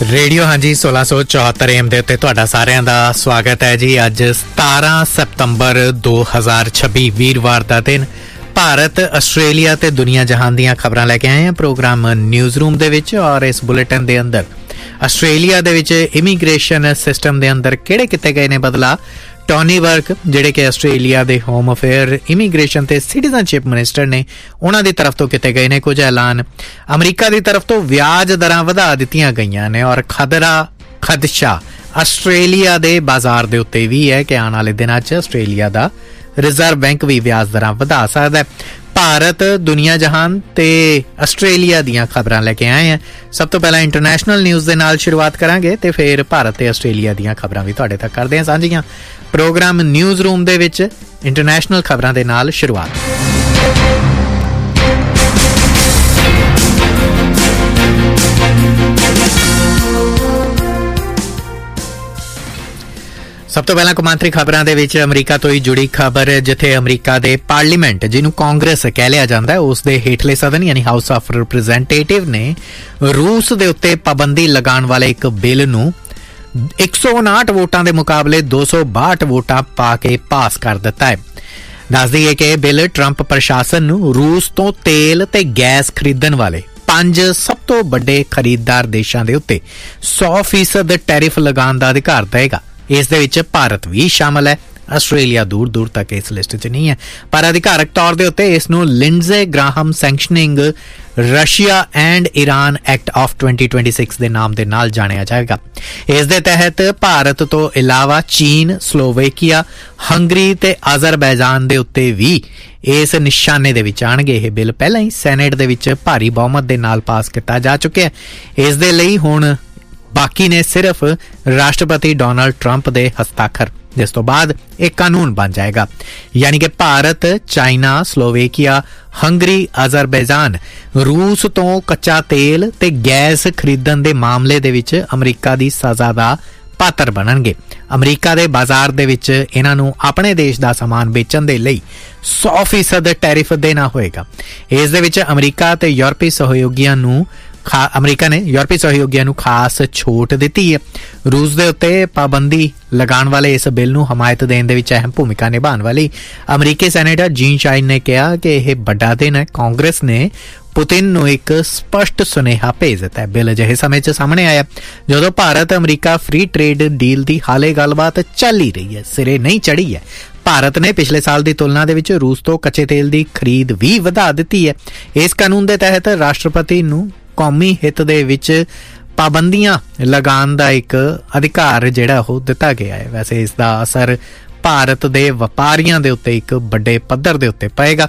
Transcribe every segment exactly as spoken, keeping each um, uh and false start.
Radio ਹਾਂਜੀ सोलह सौ चौहत्तर एम ਦੇ ਉੱਤੇ ਤੁਹਾਡਾ ਸਾਰਿਆਂ ਦਾ ਸਵਾਗਤ ਹੈ ਜੀ। ਅੱਜ ਸਤਾਰਾਂ ਸਤੰਬਰ ਦੋ ਹਜ਼ਾਰ ਛੱਬੀ ਵੀਰਵਾਰ ਦਾ ਦਿਨ। ਭਾਰਤ, ਆਸਟ੍ਰੇਲੀਆ ਤੇ ਦੁਨੀਆ ਜਹਾਨ ਦੀਆਂ ਖਬਰਾਂ ਲੈ ਕੇ ਆਏ ਹਾਂ ਪ੍ਰੋਗਰਾਮ ਨਿਊਜ਼ ਰੂਮ ਦੇ ਵਿੱਚ। ਔਰ ਇਸ ਬੁਲੇਟਿਨ ਦੇ ਅੰਦਰ ਆਸਟ੍ਰੇਲੀਆ ਦੇ ਵਿੱਚ ਇਮੀਗ੍ਰੇਸ਼ਨ ਸਿਸਟਮ ਦੇ ਅੰਦਰ ਕਿਹੜੇ ਕੀਤੇ ਗਏ ਨੇ ਬਦਲਾਅ। ਟੋਨੀ ਬਰਕ ਜਿਹੜੇ ਕਿ ਆਸਟ੍ਰੇਲੀਆ ਦੇ ਹੋਮ ਅਫੇਅਰ, ਇਮੀਗ੍ਰੇਸ਼ਨ ਤੇ ਸਿਟੀਜ਼ਨਸ਼ਿਪ ਮਿਨਿਸਟਰ ਨੇ, ਉਹਨਾਂ ਦੀ ਤਰਫ ਤੋਂ ਕੀਤੇ ਗਏ ਨੇ ਕੁਝ ਐਲਾਨ। ਅਮਰੀਕਾ ਦੀ ਤਰਫ ਤੋਂ ਵਿਆਜ ਦਰਾਂ ਵਧਾ ਦਿੱਤੀਆਂ ਗਈਆਂ ਨੇ ਔਰ ਖਤਰਾ ਖਦਸ਼ਾ ਆਸਟ੍ਰੇਲੀਆ ਦੇ ਬਾਜ਼ਾਰ ਦੇ ਉੱਤੇ ਵੀ ਹੈ ਕਿ ਆਉਣ ਵਾਲੇ ਦਿਨਾਂ 'ਚ ਆਸਟ੍ਰੇਲੀਆ ਦਾ ਰਿਜ਼ਰਵ ਬੈਂਕ ਵੀ ਵਿਆਜ ਦਰਾਂ ਵਧਾ ਸਕਦਾ ਹੈ। ਭਾਰਤ, ਦੁਨੀਆ ਜਹਾਨ ਤੇ ਆਸਟ੍ਰੇਲੀਆ ਦੀਆਂ ਖਬਰਾਂ ਲੈ ਕੇ ਆਏ ਹਾਂ। ਸਭ ਤੋਂ ਪਹਿਲਾਂ ਇੰਟਰਨੈਸ਼ਨਲ ਨਿਊਜ਼ ਦੇ ਨਾਲ ਸ਼ੁਰੂਆਤ ਕਰਾਂਗੇ ਤੇ ਫਿਰ ਭਾਰਤ ਤੇ ਆਸਟ੍ਰੇਲੀਆ ਦੀਆਂ ਖਬਰਾਂ ਵੀ ਤੁਹਾਡੇ ਤੱਕ ਕਰਦੇ ਹਾਂ ਸਾਂਝੀਆਂ। ਪ੍ਰੋਗਰਾਮ ਨਿਊਜ਼ ਰੂਮ ਦੇ ਵਿੱਚ ਇੰਟਰਨੈਸ਼ਨਲ ਖਬਰਾਂ ਦੇ ਨਾਲ ਸ਼ੁਰੂਆਤ। ਸਭ ਤੋਂ ਪਹਿਲਾਂ ਕੌਮਾਂਤਰੀ ਖਬਰਾਂ ਦੇ ਵਿੱਚ ਅਮਰੀਕਾ ਤੋਂ ਹੀ ਜੁੜੀ ਖਬਰ, ਜਿੱਥੇ ਅਮਰੀਕਾ ਦੇ ਪਾਰਲੀਮੈਂਟ, ਜਿਹਨੂੰ ਕਾਂਗਰਸ ਕਹਿ ਲਿਆ ਜਾਂਦਾ ਹੈ, ਉਸ ਦੇ ਹੇਠਲੇ ਸਦਨ ਯਾਨੀ ਹਾਊਸ ਆਫ ਰਿਪਰੈਜ਼ੈਂਟੇਟਿਵ ਨੇ ਰੂਸ ਦੇ ਉੱਤੇ ਪਾਬੰਦੀ ਲਗਾਉਣ ਵਾਲੇ ਇੱਕ ਬਿੱਲ ਨੂੰ ਇੱਕ ਸੌ ਉਨਾਹਠ ਵੋਟਾਂ ਦੇ ਮੁਕਾਬਲੇ ਦੋ ਸੌ ਬਾਹਠ ਵੋਟਾਂ ਪਾ ਕੇ ਪਾਸ ਕਰ ਦਿੱਤਾ ਹੈ। ਦੱਸ ਦਈਏ ਕਿ ਇਹ ਬਿੱਲ ਟਰੰਪ ਪ੍ਰਸ਼ਾਸਨ ਨੂੰ ਰੂਸ ਤੋਂ ਤੇਲ ਤੇ ਗੈਸ ਖਰੀਦਣ ਵਾਲੇ ਪੰਜ ਸਭ ਤੋਂ ਵੱਡੇ ਖਰੀਦਦਾਰ ਦੇਸ਼ਾਂ ਦੇ ਉੱਤੇ ਸੌ ਫੀਸਦ ਟੈਰਿਫ ਲਗਾਉਣ ਦਾ ਅਧਿਕਾਰ ਦੇਵੇਗਾ। ਇਸ ਦੇ ਵਿੱਚ ਭਾਰਤ ਵੀ ਸ਼ਾਮਲ ਹੈ। ਆਸਟ੍ਰੇਲੀਆ ਦੂਰ ਦੂਰ ਤੱਕ ਇਸ ਲਿਸਟ 'ਚ ਨਹੀਂ ਹੈ, ਪਰ ਅਧਿਕਾਰਕ ਤੌਰ ਦੇ ਉੱਤੇ ਇਸ ਨੂੰ ਲਿੰਡਜ਼ੇ Graham ਸੈਂਕਸ਼ਨਿੰਗ Russia and Iran act of twenty twenty six ਦੇ ਨਾਮ ਦੇ ਨਾਲ ਜਾਣਿਆ ਜਾਏਗਾ। ਇਸ ਦੇ ਤਹਿਤ ਭਾਰਤ ਤੋਂ ਇਲਾਵਾ ਚੀਨ, ਸਲੋਵੇਕੀਆ, ਹੰਗਰੀ ਤੇ ਅਜ਼ਰਬੈਜਾਨ ਦੇ ਉੱਤੇ ਵੀ ਇਸ ਨਿਸ਼ਾਨੇ ਦੇ ਵਿੱਚ ਆਣਗੇ। ਇਹ ਬਿੱਲ ਪਹਿਲਾਂ ਹੀ ਸੈਨੇਟ ਦੇ ਵਿੱਚ ਭਾਰੀ ਬਹੁਮਤ ਦੇ ਨਾਲ ਪਾਸ ਕੀਤਾ ਜਾ ਚੁੱਕਿਆ। ਇਸ ਦੇ ਲਈ ਹੁਣ ਬਾਕੀ ਨੇ ਸਿਰਫ ਰਾਸ਼ਟਰਪਤੀ ਡੋਨਾਲਡ ਟਰੰਪ ਦੇ ਹਸਤਾਖਰ, ਜਿਸ ਤੋਂ ਬਾਅਦ ਇਹ ਕਾਨੂੰਨ ਬਣ ਜਾਏਗਾ। ਯਾਨੀ ਕਿ ਭਾਰਤ, ਚਾਈਨਾ, ਸਲੋਵੇਕੀਆ, ਹੰਗਰੀ, ਅਜ਼ਰਬੈਜਾਨ ਰੂਸ ਤੋਂ ਕੱਚਾ ਤੇਲ ਤੇ ਗੈਸ ਖਰੀਦਣ ਦੇ ਮਾਮਲੇ ਦੇ ਵਿੱਚ ਅਮਰੀਕਾ ਦੀ ਸਜ਼ਾ ਦਾ ਪਾਤਰ ਬਣਨਗੇ। ਅਮਰੀਕਾ ਦੇ ਬਾਜ਼ਾਰ ਦੇ ਵਿੱਚ ਇਹਨਾਂ ਨੂੰ ਆਪਣੇ ਦੇਸ਼ ਦਾ ਸਮਾਨ ਵੇਚਣ ਦੇ ਲਈ ਸੌ ਫੀਸਦ ਟੈਰਿਫ ਦੇਣਾ ਹੋਏਗਾ। ਇਸ ਦੇ ਵਿੱਚ ਅਮਰੀਕਾ ਤੇ ਯੂਰਪੀ ਸਹਿਯੋਗੀਆਂ ਨੂੰ ਖਾ ਅਮਰੀਕਾ ਨੇ ਯੂਰਪੀ ਸਹਿਯੋਗੀਆਂ ਨੂੰ ਖਾਸ ਛੋਟ ਦਿੱਤੀ ਹੈ। ਰੂਸ ਦੇ ਉੱਤੇ ਪਾਬੰਦੀ ਲਗਾਉਣ ਵਾਲੇ ਇਸ ਬਿੱਲ ਨੂੰ ਹਮਾਇਤ ਦੇਣ ਦੇ ਵਿੱਚ ਅਹਿਮ ਭੂਮਿਕਾ ਨਿਭਾਉਣ ਵਾਲੀ ਅਮਰੀਕੀ ਸੈਨੇਟਰ ਜੀਨ ਸ਼ਾਈਨ ਨੇ ਕਿਹਾ ਕਿ ਇਹ ਵੱਡਾ ਦਿਨ ਹੈ। ਕਾਂਗਰਸ ਨੇ ਪੁਤਿਨ ਨੂੰ ਇੱਕ ਸਪਸ਼ਟ ਸੁਨੇਹਾ ਭੇਜ ਦਿੱਤਾ ਹੈ। ਬਿੱਲ ਅਜਿਹੇ ਸਮੇਂ 'ਚ ਸਾਹਮਣੇ ਆਇਆ ਜਦੋਂ Bharat America free trade deal ਦੀ ਹਾਲੇ ਗੱਲਬਾਤ ਚੱਲ ਹੀ ਰਹੀ ਹੈ, ਸਿਰੇ ਨਹੀਂ ਚੜ੍ਹੀ ਹੈ। ਭਾਰਤ ਨੇ ਪਿਛਲੇ ਸਾਲ ਦੀ ਤੁਲਨਾ ਦੇ ਵਿੱਚ ਰੂਸ ਤੋਂ ਕੱਚੇ ਤੇਲ ਦੀ ਖਰੀਦ ਵੀ ਵਧਾ ਦਿੱਤੀ ਹੈ। ਇਸ ਕਾਨੂੰਨ ਦੇ ਤਹਿਤ ਰਾਸ਼ਟਰਪਤੀ ਨੂੰ ਕੌਮੀ ਹਿੱਤ ਦੇ ਵਿੱਚ ਪਾਬੰਦੀਆਂ ਲਗਾਉਣ ਦਾ ਇੱਕ ਅਧਿਕਾਰ ਜਿਹੜਾ ਉਹ ਦਿੱਤਾ ਗਿਆ ਹੈ। ਵੈਸੇ ਇਸ ਦਾ ਅਸਰ ਭਾਰਤ ਦੇ ਵਪਾਰੀਆਂ ਦੇ ਉੱਤੇ ਇੱਕ ਵੱਡੇ ਪੱਧਰ ਦੇ ਉੱਤੇ ਪਏਗਾ।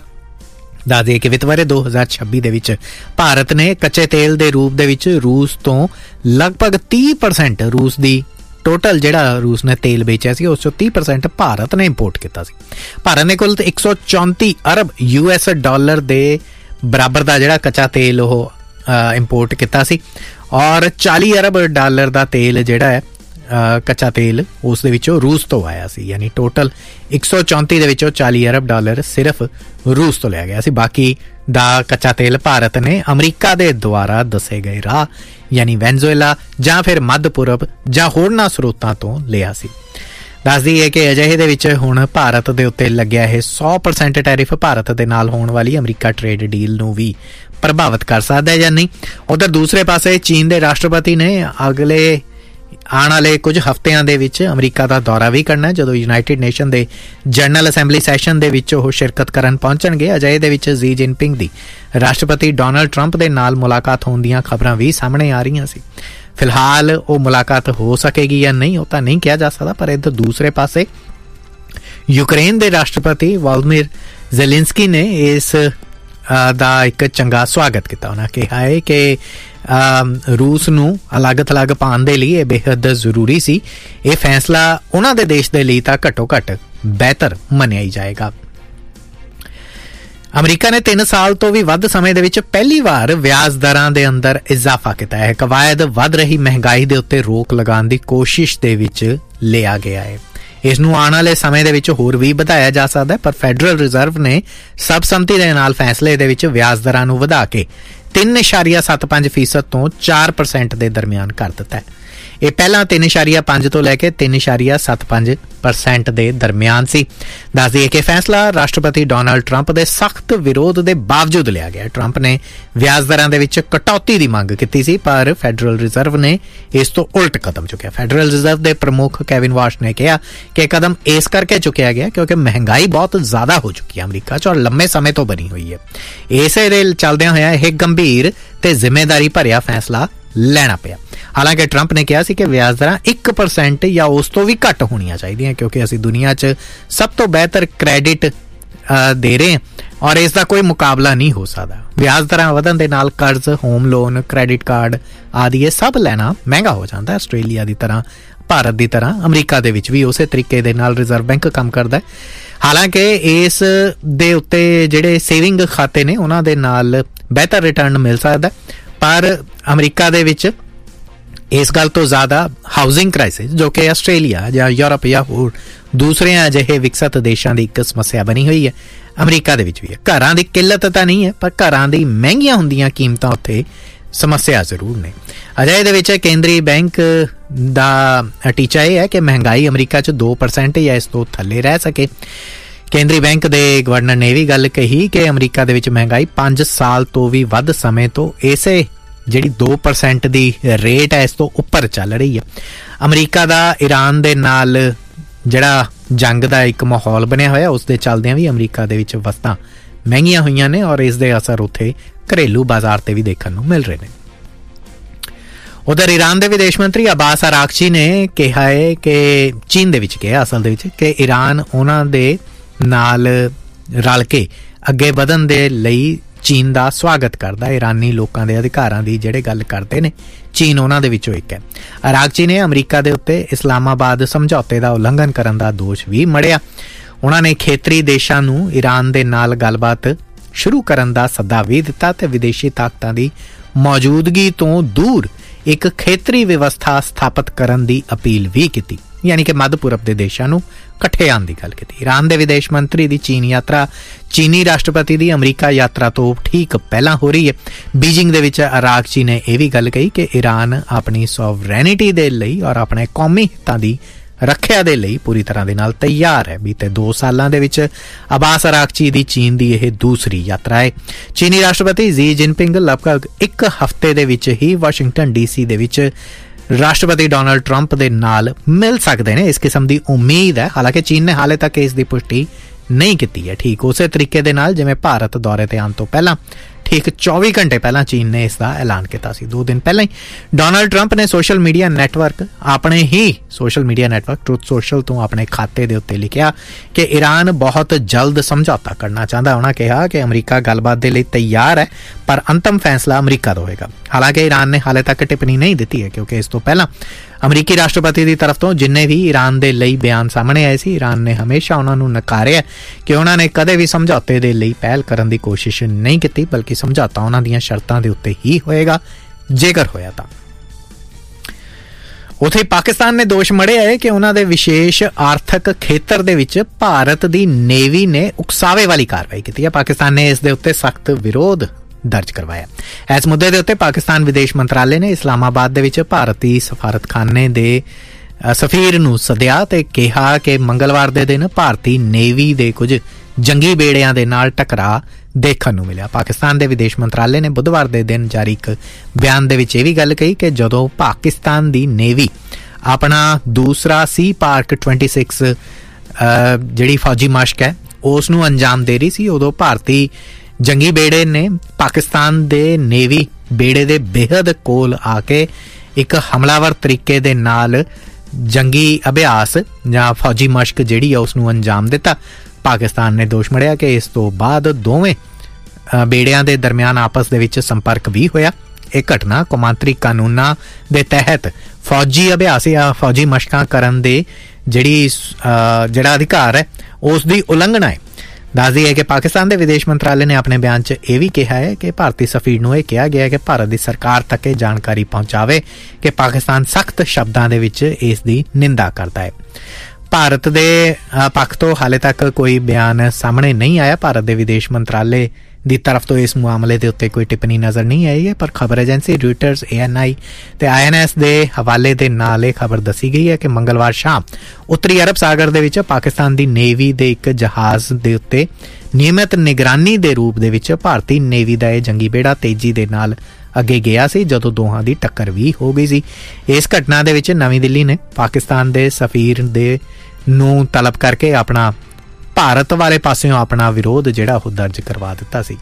ਦੱਸ ਦਈਏ ਕਿ ਵਿੱਤ ਵਰ੍ਹੇ ਦੋ ਹਜ਼ਾਰ ਛੱਬੀ ਦੇ ਵਿੱਚ ਭਾਰਤ ਨੇ ਕੱਚੇ ਤੇਲ ਦੇ ਰੂਪ ਦੇ ਵਿੱਚ ਰੂਸ ਤੋਂ ਲਗਭਗ ਤੀਹ ਪਰਸੈਂਟ ਰੂਸ ਦੀ ਟੋਟਲ ਜਿਹੜਾ ਰੂਸ ਨੇ ਤੇਲ ਵੇਚਿਆ ਸੀ ਉਸ ਚੋਂ ਤੀਹ ਪਰਸੈਂਟ ਭਾਰਤ ਨੇ ਇੰਪੋਰਟ ਕੀਤਾ ਸੀ। ਭਾਰਤ ਨੇ ਕੁੱਲ ਇੱਕ ਸੌ ਚੌਂਤੀ ਅਰਬ ਯੂ ਐਸ ਡਾਲਰ ਦੇ ਬਰਾਬਰ ਦਾ ਜਿਹੜਾ ਕੱਚਾ ਤੇਲ ਉਹ ਇੰਪੋਰਟ ਕੀਤਾ ਸੀ ਔਰ ਚਾਲੀ ਅਰਬ ਡਾਲਰ ਦਾ ਤੇਲ ਜਿਹੜਾ ਹੈ ਕੱਚਾ ਤੇਲ ਉਸ ਦੇ ਵਿੱਚੋਂ ਰੂਸ ਤੋਂ ਆਇਆ ਸੀ। ਯਾਨੀ ਟੋਟਲ ਇੱਕ ਸੌ ਚੌਂਤੀ ਦੇ ਵਿੱਚੋਂ ਚਾਲੀ ਅਰਬ ਡਾਲਰ ਸਿਰਫ ਰੂਸ ਤੋਂ ਲਿਆ ਗਿਆ ਸੀ। ਬਾਕੀ ਦਾ ਕੱਚਾ ਤੇਲ ਭਾਰਤ ਨੇ ਅਮਰੀਕਾ ਦੇ ਦੁਆਰਾ ਦੱਸੇ ਗਏ ਰਾਹ ਯਾਨੀ ਵੈਨਜ਼ੂਏਲਾ ਜਾਂ ਫਿਰ ਮੱਧ ਪੂਰਬ ਜਾਂ ਹੋਰਨਾਂ ਸਰੋਤਾਂ ਤੋਂ ਲਿਆ ਸੀ। ਦੱਸ ਦਈਏ ਕਿ ਅਜਿਹੇ ਦੇ ਵਿੱਚ ਹੁਣ ਭਾਰਤ ਦੇ ਉੱਤੇ ਲੱਗਿਆ ਇਹ ਸੌ ਪਰਸੈਂਟ ਟੈਰਿਫ ਭਾਰਤ ਦੇ ਨਾਲ ਹੋਣ ਵਾਲੀ ਅਮਰੀਕਾ ਟ੍ਰੇਡ ਡੀਲ ਨੂੰ ਵੀ ਪ੍ਰਭਾਵਿਤ ਕਰ ਸਕਦਾ ਹੈ ਜਾਂ ਨਹੀਂ। ਉਧਰ ਦੂਸਰੇ ਪਾਸੇ ਚੀਨ ਦੇ ਰਾਸ਼ਟਰਪਤੀ ਨੇ ਅਗਲੇ ਆਉਣ ਵਾਲੇ ਕੁਝ ਹਫ਼ਤਿਆਂ ਦੇ ਵਿੱਚ ਅਮਰੀਕਾ ਦਾ ਦੌਰਾ ਵੀ ਕਰਨਾ, ਜਦੋਂ ਯੂਨਾਈਟਿਡ ਨੇਸ਼ਨ ਦੇ ਜਨਰਲ ਅਸੈਂਬਲੀ ਸੈਸ਼ਨ ਦੇ ਵਿੱਚ ਉਹ ਸ਼ਿਰਕਤ ਕਰਨ ਪਹੁੰਚਣਗੇ। ਅਜਿਹੇ ਦੇ ਵਿੱਚ ਜੀ ਜਿਨਪਿੰਗ ਦੀ ਰਾਸ਼ਟਰਪਤੀ ਡੋਨਾਲਡ ਟਰੰਪ ਦੇ ਨਾਲ ਮੁਲਾਕਾਤ ਹੋਣ ਦੀਆਂ ਖਬਰਾਂ ਵੀ ਸਾਹਮਣੇ ਆ ਰਹੀਆਂ ਸੀ। ਫਿਲਹਾਲ ਉਹ ਮੁਲਾਕਾਤ ਹੋ ਸਕੇਗੀ ਜਾਂ ਨਹੀਂ ਉਹ ਤਾਂ ਨਹੀਂ ਕਿਹਾ ਜਾ ਸਕਦਾ, ਪਰ ਇੱਧਰ ਦੂਸਰੇ ਪਾਸੇ ਯੂਕਰੇਨ ਦੇ ਰਾਸ਼ਟਰਪਤੀ ਵੋਲੋਦੀਮੀਰ ਜ਼ੈਲੈਂਸਕੀ ਨੇ ਇਸ ਦਾ ਇੱਕ ਚੰਗਾ ਸਵਾਗਤ ਕੀਤਾ। ਉਹਨਾਂ ਕਿਹਾ ਹੈ ਕਿ ਰੂਸ ਨੂੰ ਅਲੱਗ ਥਲੱਗ ਪਾਉਣ ਦੇ ਲਈ ਇਹ ਬੇਹੱਦ ਜ਼ਰੂਰੀ ਸੀ। ਇਹ ਫੈਸਲਾ ਉਹਨਾਂ ਦੇ ਦੇਸ਼ ਦੇ ਲਈ ਤਾਂ ਘੱਟੋ ਘੱਟ ਬਿਹਤਰ ਮੰਨਿਆ ਜਾਏਗਾ। ਅਮਰੀਕਾ ਨੇ ਤਿੰਨ ਸਾਲ ਤੋਂ ਵੀ ਵੱਧ ਸਮੇਂ ਦੇ ਵਿੱਚ ਪਹਿਲੀ ਵਾਰ ਵਿਆਜ ਦਰਾਂ ਦੇ ਅੰਦਰ ਇਜ਼ਾਫਾ ਕੀਤਾ ਹੈ। ਕਵਾਇਦ ਵੱਧ ਰਹੀ ਮਹਿੰਗਾਈ ਦੇ ਉੱਤੇ ਰੋਕ ਲਗਾਉਣ ਦੀ ਕੋਸ਼ਿਸ਼ ਦੇ ਵਿੱਚ ਲਿਆ ਗਿਆ ਹੈ। ਇਸ ਨੂੰ ਆਉਣ ਵਾਲੇ ਸਮੇਂ ਦੇ ਵਿੱਚ ਹੋਰ ਵੀ ਵਧਾਇਆ ਜਾ ਸਕਦਾ ਹੈ, ਪਰ ਫੈਡਰਲ ਰਿਜ਼ਰਵ ਨੇ ਸਰਬਸੰਮਤੀ ਦੇ ਨਾਲ ਫੈਸਲੇ ਦੇ ਵਿੱਚ ਵਿਆਜ ਦਰਾਂ ਨੂੰ ਵਧਾ ਕੇ ਤਿੰਨ ਇਸ਼ਾਰੀਆ ਸੱਤ ਪੰਜ ਫੀਸਦ ਤੋਂ ਚਾਰ ਪਰਸੈਂਟ ਦੇ ਦਰਮਿਆਨ ਕਰ ਦਿੱਤਾ ਹੈ। ਇਹ ਪਹਿਲਾਂ ਤਿੰਨ ਇਸ਼ਾਰੀਆ ਪੰਜ ਤੋਂ ਲੈ ਕੇ ਤਿੰਨ ਇਸ਼ਾਰੀਆ ਸੱਤ ਪੰਜ ਪਰਸੈਂਟ ਦੇ ਦਰਮਿਆਨ ਸੀ। ਦੱਸ ਦਈਏ ਕਿ ਫੈਸਲਾ ਰਾਸ਼ਟਰਪਤੀ ਡੋਨਾਲਡ ਟਰੰਪ ਦੇ ਸਖਤ ਵਿਰੋਧ ਦੇ ਬਾਵਜੂਦ ਲਿਆ ਗਿਆ। ਟਰੰਪ ਨੇ ਵਿਆਜ ਦਰਾਂ ਦੇ ਵਿੱਚ ਕਟੌਤੀ ਦੀ ਮੰਗ ਕੀਤੀ ਸੀ, ਪਰ ਫੈਡਰਲ ਰਿਜ਼ਰਵ ਨੇ ਇਸ ਤੋਂ ਉਲਟ ਕਦਮ ਚੁੱਕਿਆ। ਫੈਡਰਲ ਰਿਜ਼ਰਵ ਦੇ ਪ੍ਰਮੁੱਖ ਕੈਵਿਨ ਵਾਸ਼ ਨੇ ਕਿਹਾ ਕਿ ਕਦਮ ਇਸ ਕਰਕੇ ਚੁੱਕਿਆ ਗਿਆ ਕਿਉਂਕਿ ਮਹਿੰਗਾਈ ਬਹੁਤ ਜ਼ਿਆਦਾ ਹੋ ਚੁੱਕੀ ਹੈ ਅਮਰੀਕਾ 'ਚ, ਔਰ ਲੰਮੇ ਸਮੇਂ ਤੋਂ ਬਣੀ ਹੋਈ ਹੈ। ਇਸੇ ਦੇ ਚੱਲਦਿਆਂ ਹੋਇਆ ਇਹ ਗੰਭੀਰ ਤੇ ਜ਼ਿੰਮੇਦਾਰੀ ਭਰਿਆ ਫੈਸਲਾ ਲੈਣਾ ਪਿਆ। ਹਾਲਾਂਕਿ ਟਰੰਪ ਨੇ ਕਿਹਾ ਸੀ ਕਿ ਵਿਆਜ ਦਰਾਂ ਇੱਕ ਪਰਸੈਂਟ ਜਾਂ ਉਸ ਤੋਂ ਵੀ ਘੱਟ ਹੋਣੀਆਂ ਚਾਹੀਦੀਆਂ ਕਿਉਂਕਿ ਅਸੀਂ ਦੁਨੀਆ 'ਚ ਸਭ ਤੋਂ ਬਿਹਤਰ ਕ੍ਰੈਡਿਟ ਦੇ ਰਹੇ ਹਾਂ ਔਰ ਇਸ ਦਾ ਕੋਈ ਮੁਕਾਬਲਾ ਨਹੀਂ ਹੋ ਸਕਦਾ। ਵਿਆਜ ਦਰਾਂ ਵਧਣ ਦੇ ਨਾਲ ਕਰਜ਼, ਹੋਮ ਲੋਨ, ਕ੍ਰੈਡਿਟ ਕਾਰਡ ਆਦਿ ਇਹ ਸਭ ਲੈਣਾ ਮਹਿੰਗਾ ਹੋ ਜਾਂਦਾ। ਆਸਟ੍ਰੇਲੀਆ ਦੀ ਤਰ੍ਹਾਂ, ਭਾਰਤ ਦੀ ਤਰ੍ਹਾਂ ਅਮਰੀਕਾ ਦੇ ਵਿੱਚ ਵੀ ਉਸੇ ਤਰੀਕੇ ਦੇ ਨਾਲ ਰਿਜ਼ਰਵ ਬੈਂਕ ਕੰਮ ਕਰਦਾ ਹੈ। ਹਾਲਾਂਕਿ ਇਸ ਦੇ ਉੱਤੇ ਜਿਹੜੇ ਸੇਵਿੰਗ ਖਾਤੇ ਨੇ ਉਹਨਾਂ ਦੇ ਨਾਲ ਬਿਹਤਰ ਰਿਟਰਨ ਮਿਲ ਸਕਦਾ, ਪਰ ਅਮਰੀਕਾ ਦੇ ਵਿੱਚ ਇਸ ਗੱਲ ਤੋਂ ਜ਼ਿਆਦਾ ਹਾਊਸਿੰਗ ਕ੍ਰਾਈਸਿਸ ਜੋ ਕਿ ਆਸਟ੍ਰੇਲੀਆ ਜਾਂ ਯੂਰਪ ਜਾਂ ਹੋਰ ਦੂਸਰੇ ਅਜਿਹੇ ਵਿਕਸਿਤ ਦੇਸ਼ਾਂ ਦੀ ਇੱਕ ਸਮੱਸਿਆ ਬਣੀ ਹੋਈ ਹੈ, ਅਮਰੀਕਾ ਦੇ ਵਿੱਚ ਵੀ ਹੈ। ਘਰਾਂ ਦੀ ਕਿੱਲਤ ਤਾਂ ਨਹੀਂ ਹੈ, ਪਰ ਘਰਾਂ ਦੀ ਮਹਿੰਗੀਆਂ ਹੁੰਦੀਆਂ ਕੀਮਤਾਂ ਉੱਥੇ ਸਮੱਸਿਆ ਜ਼ਰੂਰ ਨੇ। ਅਜਿਹੇ ਦੇ ਵਿੱਚ ਕੇਂਦਰੀ ਬੈਂਕ ਦਾ ਟੀਚਾ ਇਹ ਹੈ ਕਿ ਮਹਿੰਗਾਈ ਅਮਰੀਕਾ 'ਚ ਦੋ ਪਰਸੈਂਟ ਜਾਂ ਇਸ ਤੋਂ ਥੱਲੇ ਰਹਿ ਸਕੇ। ਕੇਂਦਰੀ ਬੈਂਕ ਦੇ ਗਵਰਨਰ ਨੇ ਵੀ ਗੱਲ ਕਹੀ ਕਿ ਅਮਰੀਕਾ ਦੇ ਵਿੱਚ ਮਹਿੰਗਾਈ ਪੰਜ ਸਾਲ ਤੋਂ ਵੀ ਵੱਧ ਸਮੇਂ ਤੋਂ ਇਸੇ ਜਿਹੜੀ ਦੋ ਪਰਸੈਂਟ ਦੀ ਰੇਟ ਹੈ ਇਸ ਤੋਂ ਉੱਪਰ ਚੱਲ ਰਹੀ ਹੈ। ਅਮਰੀਕਾ ਦਾ ਈਰਾਨ ਦੇ ਨਾਲ ਜਿਹੜਾ ਜੰਗ ਦਾ ਇੱਕ ਮਾਹੌਲ ਬਣਿਆ ਹੋਇਆ ਉਸ ਦੇ ਚੱਲਦਿਆਂ ਵੀ ਅਮਰੀਕਾ ਦੇ ਵਿੱਚ ਵਸਤਾਂ ਮਹਿੰਗੀਆਂ ਹੋਈਆਂ ਨੇ ਔਰ ਇਸ ਦੇ ਅਸਰ ਉੱਥੇ ਘਰੇਲੂ ਬਾਜ਼ਾਰ ਤੇ ਵੀ ਦੇਖਣ ਨੂੰ ਮਿਲ ਰਹੇ ਨੇ। ਉਧਰ ਈਰਾਨ ਦੇ ਵਿਦੇਸ਼ ਮੰਤਰੀ ਅਬਾਸ ਅਰਾਕਚੀ ਨੇ ਕਿਹਾ ਹੈ ਕਿ ਚੀਨ ਦੇ ਵਿੱਚ ਕਿਹਾ ਅਸਲ ਦੇ ਵਿੱਚ ਕਿ ਈਰਾਨ ਉਹਨਾਂ ਦੇ ਨਾਲ ਰਲ ਕੇ ਅੱਗੇ ਵਧਣ ਦੇ ਲਈ ਚੀਨ ਦਾ ਸਵਾਗਤ ਕਰਦਾ। ਈਰਾਨੀ ਲੋਕਾਂ ਦੇ ਅਧਿਕਾਰਾਂ ਦੀ ਜਿਹੜੇ ਗੱਲ ਕਰਦੇ ਨੇ ਚੀਨ ਉਹਨਾਂ ਦੇ ਵਿੱਚੋਂ ਇੱਕ ਹੈ। ਅਰਾਕਚੀ ਨੇ ਅਮਰੀਕਾ ਦੇ ਉੱਤੇ ਇਸਲਾਮਾਬਾਦ ਸਮਝੌਤੇ ਦਾ ਉਲੰਘਣ ਕਰਨ ਦਾ ਦੋਸ਼ ਵੀ ਮੜਿਆ। ਉਹਨਾਂ ਨੇ ਖੇਤਰੀ ਦੇਸ਼ਾਂ ਨੂੰ ਈਰਾਨ ਦੇ ਨਾਲ ਗੱਲਬਾਤ ਸ਼ੁਰੂ ਕਰਨ ਦਾ ਸੱਦਾ ਵੀ ਦਿੱਤਾ ਤੇ ਵਿਦੇਸ਼ੀ ਤਾਕਤਾਂ ਦੀ ਮੌਜੂਦਗੀ ਤੋਂ ਦੂਰ ਇੱਕ ਖੇਤਰੀ ਵਿਵਸਥਾ ਸਥਾਪਿਤ ਕਰਨ ਦੀ ਅਪੀਲ ਵੀ ਕੀਤੀ, ਯਾਨੀ ਕਿ ਮੱਧ ਪੂਰਬ ਦੇ ਦੇਸ਼ਾਂ ਨੂੰ ਇਕੱਠੇ ਆਉਣ ਦੀ ਗੱਲ ਕੀਤੀ। ਈਰਾਨ ਦੇ ਵਿਦੇਸ਼ ਮੰਤਰੀ ਦੀ ਚੀਨ ਯਾਤਰਾ ਚੀਨੀ ਰਾਸ਼ਟਰਪਤੀ ਦੀ ਅਮਰੀਕਾ ਯਾਤਰਾ ਤੋਂ ਠੀਕ ਪਹਿਲਾਂ ਹੋ ਰਹੀ ਹੈ। ਬੀਜਿੰਗ ਦੇ ਵਿੱਚ ਅਰਾਕਚੀ ਨੇ ਇਹ ਵੀ ਗੱਲ ਕਹੀ ਕਿ ਈਰਾਨ ਆਪਣੀ ਸੋਵਰੈਨਿਟੀ ਦੇ ਲਈ ਔਰ ਆਪਣੇ ਕੌਮੀ ਹਿੱਤਾਂ ਦੀ ਰੱਖਿਆ ਦੇ ਲਈ ਪੂਰੀ ਤਰ੍ਹਾਂ ਦੇ ਨਾਲ ਤਿਆਰ ਹੈ। ਬੀਤੇ ਦੋ ਸਾਲਾਂ ਦੇ ਵਿੱਚ ਅਬਾਸ ਅਰਾਕਚੀ ਦੀ ਚੀਨ ਦੀ ਇਹ ਦੂਸਰੀ ਯਾਤਰਾ ਹੈ। ਚੀਨੀ ਰਾਸ਼ਟਰਪਤੀ ਜੀ ਜਿਨਪਿੰਗ ਲਗਭਗ ਇੱਕ ਹਫ਼ਤੇ ਦੇ ਵਿੱਚ ਹੀ ਵਾਸ਼ਿੰਗਟਨ ਡੀਸੀ ਦੇ ਵਿੱਚ ਰਾਸ਼ਟਰਪਤੀ ਡੋਨਾਲਡ ਟਰੰਪ ਦੇ ਨਾਲ ਮਿਲ ਸਕਦੇ ਨੇ, ਇਸ ਕਿਸਮ ਦੀ ਉਮੀਦ ਹੈ। ਹਾਲਾਂਕਿ ਚੀਨ ਨੇ ਹਾਲੇ ਤੱਕ ਇਸ ਦੀ ਪੁਸ਼ਟੀ ਨਹੀਂ ਕੀਤੀ ਹੈ। ਠੀਕ ਉਸੇ ਤਰੀਕੇ ਦੇ ਨਾਲ ਜਿਵੇਂ ਭਾਰਤ ਦੌਰੇ ਤੇ ਆਉਣ ਤੋਂ ਪਹਿਲਾਂ ਠੀਕ ਚੌਵੀ ਘੰਟੇ ਪਹਿਲਾਂ ਚੀਨ ਨੇ ਇਸ ਦਾ ਐਲਾਨ ਕੀਤਾ ਸੀ। ਦੋ ਦਿਨ ਪਹਿਲਾਂ ਹੀ ਡੋਨਾਲਡ ਟਰੰਪ ਨੇ ਸੋਸ਼ਲ ਮੀਡੀਆ ਨੈਟਵਰਕ ਆਪਣੇ ਹੀ social media network truth social ਤੋਂ ਆਪਣੇ ਖਾਤੇ ਦੇ ਉੱਤੇ ਲਿਖਿਆ ਕਿ ਈਰਾਨ ਬਹੁਤ ਜਲਦ ਸਮਝੌਤਾ ਕਰਨਾ ਚਾਹੁੰਦਾ। ਉਹਨਾਂ ਕਿਹਾ ਕਿ ਅਮਰੀਕਾ ਗੱਲਬਾਤ ਦੇ ਲਈ ਤਿਆਰ ਹੈ, ਪਰ ਅੰਤਮ ਫੈਸਲਾ ਅਮਰੀਕਾ ਦਾ ਹੋਏਗਾ। ਹਾਲਾਂਕਿ ਈਰਾਨ ਨੇ ਹਾਲੇ ਤੱਕ ਟਿੱਪਣੀ ਨਹੀਂ ਦਿੱਤੀ ਹੈ ਕਿਉਂਕਿ ਇਸ ਤੋਂ ਪਹਿਲਾਂ ਅਮਰੀਕੀ ਰਾਸ਼ਟਰਪਤੀ ਦੀ ਤਰਫ ਤੋਂ ਜਿੰਨੇ ਵੀ ਈਰਾਨ ਦੇ ਲਈ ਬਿਆਨ ਸਾਹਮਣੇ ਆਏ ਸੀ, ਈਰਾਨ ਨੇ ਹਮੇਸ਼ਾ ਉਹਨਾਂ ਨੂੰ ਨਕਾਰਿਆ ਕਿ ਉਹਨਾਂ ਨੇ ਕਦੇ ਵੀ ਸਮਝੌਤੇ ਦੇ ਲਈ ਪਹਿਲ ਕਰਨ ਦੀ ਕੋਸ਼ਿਸ਼ ਨਹੀਂ ਕੀਤੀ, ਬਲਕਿ ਸਮਝੌਤਾ ਉਹਨਾਂ ਦੀਆਂ ਸ਼ਰਤਾਂ ਦੇ ਉੱਤੇ ਹੀ ਹੋਏਗਾ ਜੇਕਰ ਹੋਇਆ ਤਾਂ। ਉੱਥੇ ਪਾਕਿਸਤਾਨ ਨੇ ਦੋਸ਼ ਮੜਿਆ ਹੈ ਕਿ ਉਹਨਾਂ ਦੇ ਵਿਸ਼ੇਸ਼ ਆਰਥਿਕ ਖੇਤਰ ਦੇ ਵਿੱਚ ਭਾਰਤ ਦੀ ਨੇਵੀ ਨੇ ਉਕਸਾਵੇ ਵਾਲੀ ਕਾਰਵਾਈ ਕੀਤੀ ਹੈ। ਪਾਕਿਸਤਾਨ ਨੇ ਇਸ ਦੇ ਉੱਤੇ ਸਖਤ ਵਿਰੋਧ ਦਰਜ ਕਰਵਾਇਆ। ਇਸ ਮੁੱਦੇ ਦੇ ਉੱਤੇ ਪਾਕਿਸਤਾਨ ਵਿਦੇਸ਼ ਮੰਤਰਾਲੇ ਨੇ ਇਸਲਾਮਾਬਾਦ ਦੇ ਵਿੱਚ ਭਾਰਤੀ ਸਫਾਰਤਖਾਨੇ ਦੇ ਸਫੀਰ ਨੂੰ ਸੱਦਿਆ ਤੇ ਕਿਹਾ ਕਿ ਮੰਗਲਵਾਰ ਦੇ ਦਿਨ ਭਾਰਤੀ ਨੇਵੀ ਦੇ ਕੁਝ ਜੰਗੀ ਬੇੜਿਆਂ ਦੇ ਨਾਲ ਟਕਰਾਅ ਦੇਖਣ ਨੂੰ ਮਿਲਿਆ। ਪਾਕਿਸਤਾਨ ਦੇ ਵਿਦੇਸ਼ ਮੰਤਰਾਲੇ ਨੇ ਬੁੱਧਵਾਰ ਦੇ ਦਿਨ ਜਾਰੀ ਇੱਕ ਬਿਆਨ ਦੇ ਵਿੱਚ ਇਹ ਵੀ ਗੱਲ ਕਹੀ ਕਿ ਜਦੋਂ ਪਾਕਿਸਤਾਨ ਦੀ ਨੇਵੀ ਆਪਣਾ ਦੂਸਰਾ ਸੀ ਪਾਰਕ ਛੱਬੀ ਜਿਹੜੀ ਫੌਜੀ ਮਸ਼ਕ ਹੈ ਉਸ ਨੂੰ ਅੰਜਾਮ ਦੇ ਰਹੀ ਸੀ, ਉਦੋਂ ਭਾਰਤੀ ਜੰਗੀ ਬੇੜੇ ਨੇ ਪਾਕਿਸਤਾਨ ਦੇ ਨੇਵੀ ਬੇੜੇ ਦੇ ਬੇਹੱਦ ਕੋਲ ਆ ਕੇ ਇੱਕ ਹਮਲਾਵਰ ਤਰੀਕੇ ਦੇ ਨਾਲ ਜੰਗੀ ਅਭਿਆਸ ਜਾਂ ਫੌਜੀ ਮਸ਼ਕ ਜਿਹੜੀ ਆ ਉਸ ਨੂੰ ਅੰਜਾਮ ਦਿੱਤਾ। ਪਾਕਿਸਤਾਨ ਨੇ ਦੋਸ਼ ਮੜਿਆ ਕਿ ਇਸ ਤੋਂ ਬਾਅਦ ਦੋਵੇਂ ਬੇੜਿਆਂ ਦੇ ਦਰਮਿਆਨ ਆਪਸ ਦੇ ਵਿੱਚ ਸੰਪਰਕ ਵੀ ਹੋਇਆ। ਇਹ ਘਟਨਾ ਕੌਮਾਂਤਰੀ ਕਾਨੂੰਨਾਂ ਦੇ ਤਹਿਤ ਫੌਜੀ ਅਭਿਆਸ ਜਾਂ ਫੌਜੀ ਮਸ਼ਕਾਂ ਕਰਨ ਦੇ ਜਿਹੜੀ ਜਿਹੜਾ ਅਧਿਕਾਰ ਹੈ ਉਸ ਦੀ ਉਲੰਘਣਾ ਹੈ। ਦੱਸਦੀ ਹੈ ਕਿ ਪਾਕਿਸਤਾਨ ਦੇ ਵਿਦੇਸ਼ ਮੰਤਰਾਲੇ ਨੇ ਆਪਣੇ ਬਿਆਨ 'ਚ ਇਹ ਵੀ ਕਿਹਾ ਹੈ ਕਿ ਭਾਰਤੀ ਸਫੀਰ ਨੂੰ ਇਹ ਕਿਹਾ ਗਿਆ ਕਿ ਭਾਰਤ ਦੀ ਸਰਕਾਰ ਤੱਕ ਇਹ ਜਾਣਕਾਰੀ ਪਹੁੰਚਾਵੇ ਕਿ ਪਾਕਿਸਤਾਨ ਸਖਤ ਸ਼ਬਦਾਂ ਦੇ ਵਿੱਚ ਇਸ ਦੀ ਨਿੰਦਾ ਕਰਦਾ ਹੈ। ਭਾਰਤ ਦੇ ਪੱਖ ਤੋਂ ਹਾਲੇ ਤੱਕ ਕੋਈ ਬਿਆਨ ਸਾਹਮਣੇ ਨਹੀਂ ਆਇਆ। ਭਾਰਤ ਦੇ ਵਿਦੇਸ਼ ਮੰਤਰਾਲੇ ਦੀ ਤਰਫ ਤੋਂ ਇਸ ਮਾਮਲੇ ਦੇ ਉੱਤੇ ਕੋਈ ਟਿੱਪਣੀ ਨਜ਼ਰ ਨਹੀਂ ਆਈ ਹੈ, ਪਰ ਖਬਰ ਏਜੰਸੀ ਰॉयटर्स, ਏ ਐਨ ਆਈ ਤੇ ਆਈ ਐਨ ਐਸ ਦੇ ਹਵਾਲੇ ਦੇ ਨਾਲ ਇਹ ਖਬਰ ਦੱਸੀ ਗਈ ਹੈ ਕਿ ਮੰਗਲਵਾਰ ਸ਼ਾਮ ਉੱਤਰੀ ਅਰਬ ਸਾਗਰ ਦੇ ਵਿੱਚ ਪਾਕਿਸਤਾਨ ਦੀ ਨੇਵੀ ਦੇ ਇੱਕ ਜਹਾਜ਼ ਦੇ ਉੱਤੇ ਨਿਯਮਿਤ ਨਿਗਰਾਨੀ ਦੇ ਰੂਪ ਦੇ ਵਿੱਚ ਭਾਰਤੀ ਨੇਵੀ ਦਾ ਇਹ ਜੰਗੀ ਬੇੜਾ ਤੇਜ਼ੀ ਦੇ ਨਾਲ ਅੱਗੇ ਗਿਆ ਸੀ, ਜਦੋਂ ਦੋਹਾਂ ਦੀ ਟੱਕਰ ਵੀ ਹੋ ਗਈ ਸੀ। ਇਸ ਘਟਨਾ ਦੇ ਵਿੱਚ ਨਵੀਂ ਦਿੱਲੀ ਨੇ ਪਾਕਿਸਤਾਨ ਦੇ ਸਫੀਰ ਦੇ ਨੂੰ ਤਲਬ ਕਰਕੇ ਆਪਣਾ ਭਾਰਤ ਵਾਲੇ ਪਾਸਿਓਂ ਆਪਣਾ ਵਿਰੋਧ ਜਿਹੜਾ ਉਹ ਦਰਜ ਕਰਵਾ ਦਿੱਤਾ ਸੀ।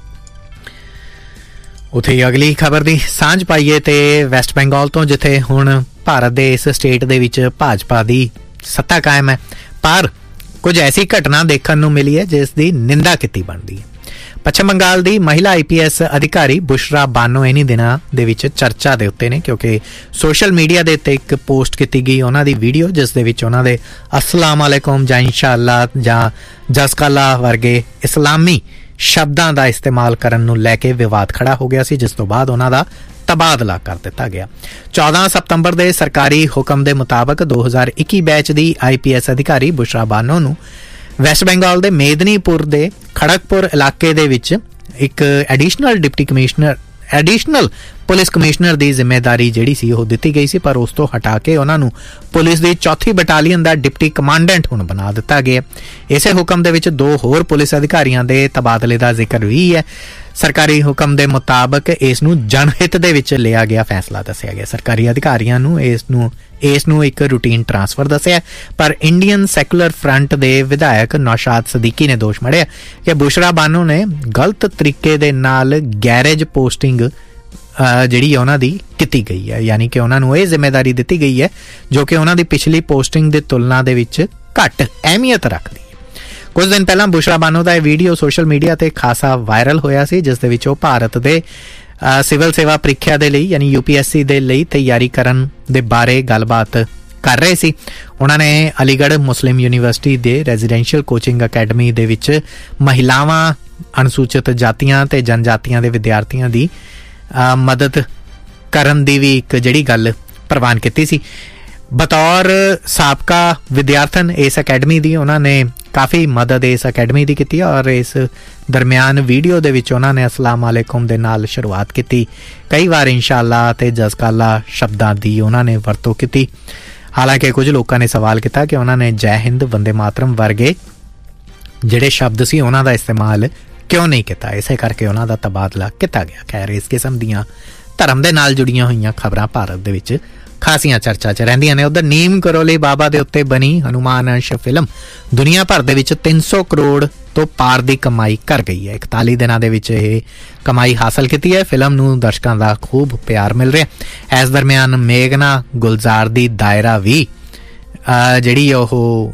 ਉੱਥੇ ਅਗਲੀ ਖਬਰ ਦੀ ਸਾਂਝ ਪਾਈਏ ਤੇ ਵੈਸਟ ਬੰਗਾਲ ਤੋਂ, ਜਿੱਥੇ ਹੁਣ ਭਾਰਤ ਦੇ ਇਸ ਸਟੇਟ ਦੇ ਵਿੱਚ ਭਾਜਪਾ ਦੀ ਸੱਤਾ ਕਾਇਮ ਹੈ, ਪਰ ਕੁਝ ਐਸੀ ਘਟਨਾ ਦੇਖਣ ਨੂੰ ਮਿਲੀ ਹੈ ਜਿਸ ਦੀ ਨਿੰਦਾ ਕੀਤੀ ਬਣਦੀ ਹੈ। ਪੱਛਮ ਬੰਗਾਲ ਦੀ ਮਹਿਲਾ ਆਈ ਪੀ ਐਸ ਅਧਿਕਾਰੀ ਬੁਸ਼ਰਾ ਬਾਨੋ ਇਨ੍ਹਾਂ ਦਿਨਾਂ ਦੇ ਵਿੱਚ ਚਰਚਾ ਦੇ ਉੱਤੇ ਨੇ, ਕਿਉਂਕਿ ਸੋਸ਼ਲ ਮੀਡੀਆ ਦੇ ਉੱਤੇ ਇੱਕ ਪੋਸਟ ਕੀਤੀ ਗਈ ਉਹਨਾਂ ਦੀ ਵੀਡੀਓ, ਜਿਸ ਦੇ ਵਿੱਚ ਉਹਨਾਂ ਦੇ ਅਸਲਾਮ ਅਲੈਕੁਮ ਜਾਂ ਇਨਸ਼ਾਅੱਲਾ ਜਾਂ ਜਜ਼ਕੱਲਾ ਵਰਗੇ ਇਸਲਾਮੀ ਸ਼ਬਦਾਂ ਦਾ ਇਸਤੇਮਾਲ ਕਰਨ ਨੂੰ ਲੈ ਕੇ ਵਿਵਾਦ ਖੜਾ ਹੋ ਗਿਆ ਸੀ, ਜਿਸ ਤੋਂ ਬਾਅਦ ਉਹਨਾਂ ਦਾ ਤਬਾਦਲਾ ਕਰ ਦਿੱਤਾ ਗਿਆ। ਚੌਦਾਂ ਸਤੰਬਰ ਦੇ ਸਰਕਾਰੀ ਹੁਕਮ ਦੇ ਮੁਤਾਬਕ ਦੋ ਹਜ਼ਾਰ ਇੱਕੀ ਬੈਚ ਦੀ ਆਈ ਪੀ ਐਸ ਅਧਿਕਾਰੀ ਬੁਸ਼ਰਾ ਬਾਨੋ ਨੂੰ ਵੈਸਟ ਬੰਗਾਲ ਦੇ ਮੇਦਨੀਪੁਰ ਦੇ ਖੜਗਪੁਰ ਇਲਾਕੇ ਦੇ ਵਿੱਚ ਇੱਕ additional deputy commissioner additional police commissioner ਦੀ ਜ਼ਿੰਮੇਵਾਰੀ ਜਿਹੜੀ ਸੀ ਉਹ ਦਿੱਤੀ ਗਈ ਸੀ, ਪਰ ਉਸ ਤੋਂ ਹਟਾ ਕੇ ਉਹਨਾਂ ਨੂੰ ਪੁਲਿਸ ਦੀ ਚੌਥੀ ਬਟਾਲੀਅਨ ਦਾ ਡਿਪਟੀ ਕਮਾਂਡੈਂਟ ਹੁਣ ਬਣਾ ਦਿੱਤਾ ਗਿਆ। ਇਸੇ ਹੁਕਮ ਦੇ ਵਿੱਚ ਦੋ ਹੋਰ ਪੁਲਿਸ ਅਧਿਕਾਰੀਆਂ ਦੇ ਤਬਾਦਲੇ ਦਾ ਜ਼ਿਕਰ ਵੀ ਹੈ। ਸਰਕਾਰੀ ਹੁਕਮ ਦੇ ਮੁਤਾਬਕ ਇਸ ਨੂੰ ਜਨਹਿਤ ਦੇ ਵਿੱਚ ਲਿਆ ਗਿਆ ਫੈਸਲਾ ਦੱਸਿਆ ਗਿਆ। ਸਰਕਾਰੀ ਅਧਿਕਾਰੀਆਂ ਨੂੰ ਇਸ ਨੂੰ ਇਸ ਨੂੰ ਇੱਕ ਰੂਟੀਨ ਟਰਾਂਸਫਰ ਦੱਸਿਆ, ਪਰ ਇੰਡੀਅਨ ਸੈਕੂਲਰ ਫਰੰਟ ਦੇ ਵਿਧਾਇਕ ਨੌਸ਼ਾਦ ਸਦੀਕੀ ਨੇ ਦੋਸ਼ ਮੜਿਆ ਕਿ ਬੁਸ਼ਰਾ ਬਾਨੋ ਨੇ ਗਲਤ ਤਰੀਕੇ ਦੇ ਨਾਲ ਗੈਰੇਜ ਪੋਸਟਿੰਗ ਜਿਹੜੀ ਉਹਨਾਂ ਦੀ ਕੀਤੀ ਗਈ ਹੈ, ਯਾਨੀ ਕਿ ਉਹਨਾਂ ਨੂੰ ਇਹ ਜ਼ਿੰਮੇਵਾਰੀ ਦਿੱਤੀ ਗਈ ਹੈ ਜੋ ਕਿ ਉਹਨਾਂ ਦੀ ਪਿਛਲੀ ਪੋਸਟਿੰਗ ਦੀ ਤੁਲਨਾ ਦੇ ਵਿੱਚ ਘੱਟ ਅਹਿਮੀਅਤ ਰੱਖਦੀ ਹੈ। ਕੁਝ ਦਿਨ ਪਹਿਲਾਂ ਬੁਸ਼ਰਾ ਬਾਨੋ ਦਾ ਇਹ ਵੀਡੀਓ ਸੋਸ਼ਲ ਮੀਡੀਆ ਤੇ ਖਾਸਾ ਵਾਇਰਲ ਹੋਇਆ ਸੀ, ਜਿਸ ਦੇ ਵਿੱਚ ਉਹ ਭਾਰਤ ਦੇ ਸਿਵਲ ਸੇਵਾ ਪ੍ਰੀਖਿਆ ਦੇ ਲਈ ਯਾਨੀ ਯੂ ਪੀ ਐਸ ਸੀ ਦੇ ਲਈ ਤਿਆਰੀ ਕਰਨ ਦੇ ਬਾਰੇ ਗੱਲਬਾਤ ਕਰ ਰਹੇ ਸੀ। ਉਹਨਾਂ ਨੇ ਅਲੀਗੜ੍ਹ ਮੁਸਲਿਮ ਯੂਨੀਵਰਸਿਟੀ ਦੇ ਰੈਜ਼ੀਡੈਂਸ਼ੀਅਲ ਕੋਚਿੰਗ ਅਕੈਡਮੀ ਦੇ ਵਿੱਚ ਮਹਿਲਾਵਾਂ, ਅਨੁਸੂਚਿਤ ਜਾਤੀਆਂ ਤੇ ਜਨਜਾਤੀਆਂ ਦੇ ਵਿਦਿਆਰਥੀਆਂ ਦੀ ਮਦਦ ਕਰਨ ਦੀ ਵੀ ਇੱਕ ਜਿਹੜੀ ਗੱਲ ਪ੍ਰਵਾਨ ਕੀਤੀ ਸੀ। ਬਤੌਰ ਸਾਬਕਾ ਵਿਦਿਆਰਥਣ ਇਸ ਅਕੈਡਮੀ ਦੀ ਉਹਨਾਂ ਨੇ ਕਾਫੀ ਮਦਦ ਇਸ ਅਕੈਡਮੀ ਦੀ ਕੀਤੀ ਔਰ ਇਸ ਦਰਮਿਆਨ ਵੀਡੀਓ ਦੇ ਵਿੱਚ ਉਹਨਾਂ ਨੇ ਅਸਲਾਮ ਅਲੈਕੁਮ ਦੇ ਨਾਲ ਸ਼ੁਰੂਆਤ ਕੀਤੀ। ਕਈ ਵਾਰ ਇਨਸ਼ਾਅੱਲਾ ਤੇ ਜਜ਼ਕੱਲਾ ਸ਼ਬਦਾਂ ਦੀ ਉਹਨਾਂ ਨੇ ਵਰਤੋਂ ਕੀਤੀ। ਹਾਲਾਂਕਿ ਕੁਝ ਲੋਕਾਂ ਨੇ ਸਵਾਲ ਕੀਤਾ ਕਿ ਉਹਨਾਂ ਨੇ ਜੈ ਹਿੰਦ, ਵੰਦੇ ਮਾਤਰਮ ਵਰਗੇ ਜਿਹੜੇ ਸ਼ਬਦ ਸੀ ਉਹਨਾਂ ਦਾ ਇਸਤੇਮਾਲ ਕਿਉਂ ਨਹੀਂ ਕੀਤਾ, ਇਸੇ ਕਰਕੇ ਉਹਨਾਂ ਦਾ ਤਬਾਦਲਾ ਕੀਤਾ ਗਿਆ। ਖੈਰ, ਇਸ ਕਿਸਮ ਦੀਆਂ ਧਰਮ ਦੇ ਨਾਲ ਜੁੜੀਆਂ ਹੋਈਆਂ ਖਬਰਾਂ ਭਾਰਤ ਦੇ ਵਿੱਚ ਖਾਸੀਆਂ ਚਰਚਾ 'ਚ ਰਹਿੰਦੀਆਂ ਨੇ। ਉਧਰ ਨੀਮ ਕਰੋਲੀ ਬਾਬਾ ਦੇ ਉੱਤੇ ਬਣੀ ਹਨੂਮਾਨ ਅੰਸ਼ ਫਿਲਮ ਦੁਨੀਆ ਭਰ ਦੇ ਵਿੱਚ ਤਿੰਨ ਸੌ ਕਰੋੜ ਤੋਂ ਪਾਰ ਦੀ ਕਮਾਈ ਕਰ ਗਈ ਹੈ। ਇਕਤਾਲੀ ਦਿਨਾਂ ਦੇ ਵਿੱਚ ਇਹ ਕਮਾਈ ਹਾਸਲ ਕੀਤੀ ਹੈ। ਫਿਲਮ ਨੂੰ ਦਰਸ਼ਕਾਂ ਦਾ ਖੂਬ ਪਿਆਰ ਮਿਲ ਰਿਹਾ। ਇਸ ਦਰਮਿਆਨ ਮੇਘਨਾ ਗੁਲਜ਼ਾਰ ਦੀ ਦਾਇਰਾ ਵੀ ਜਿਹੜੀ ਉਹ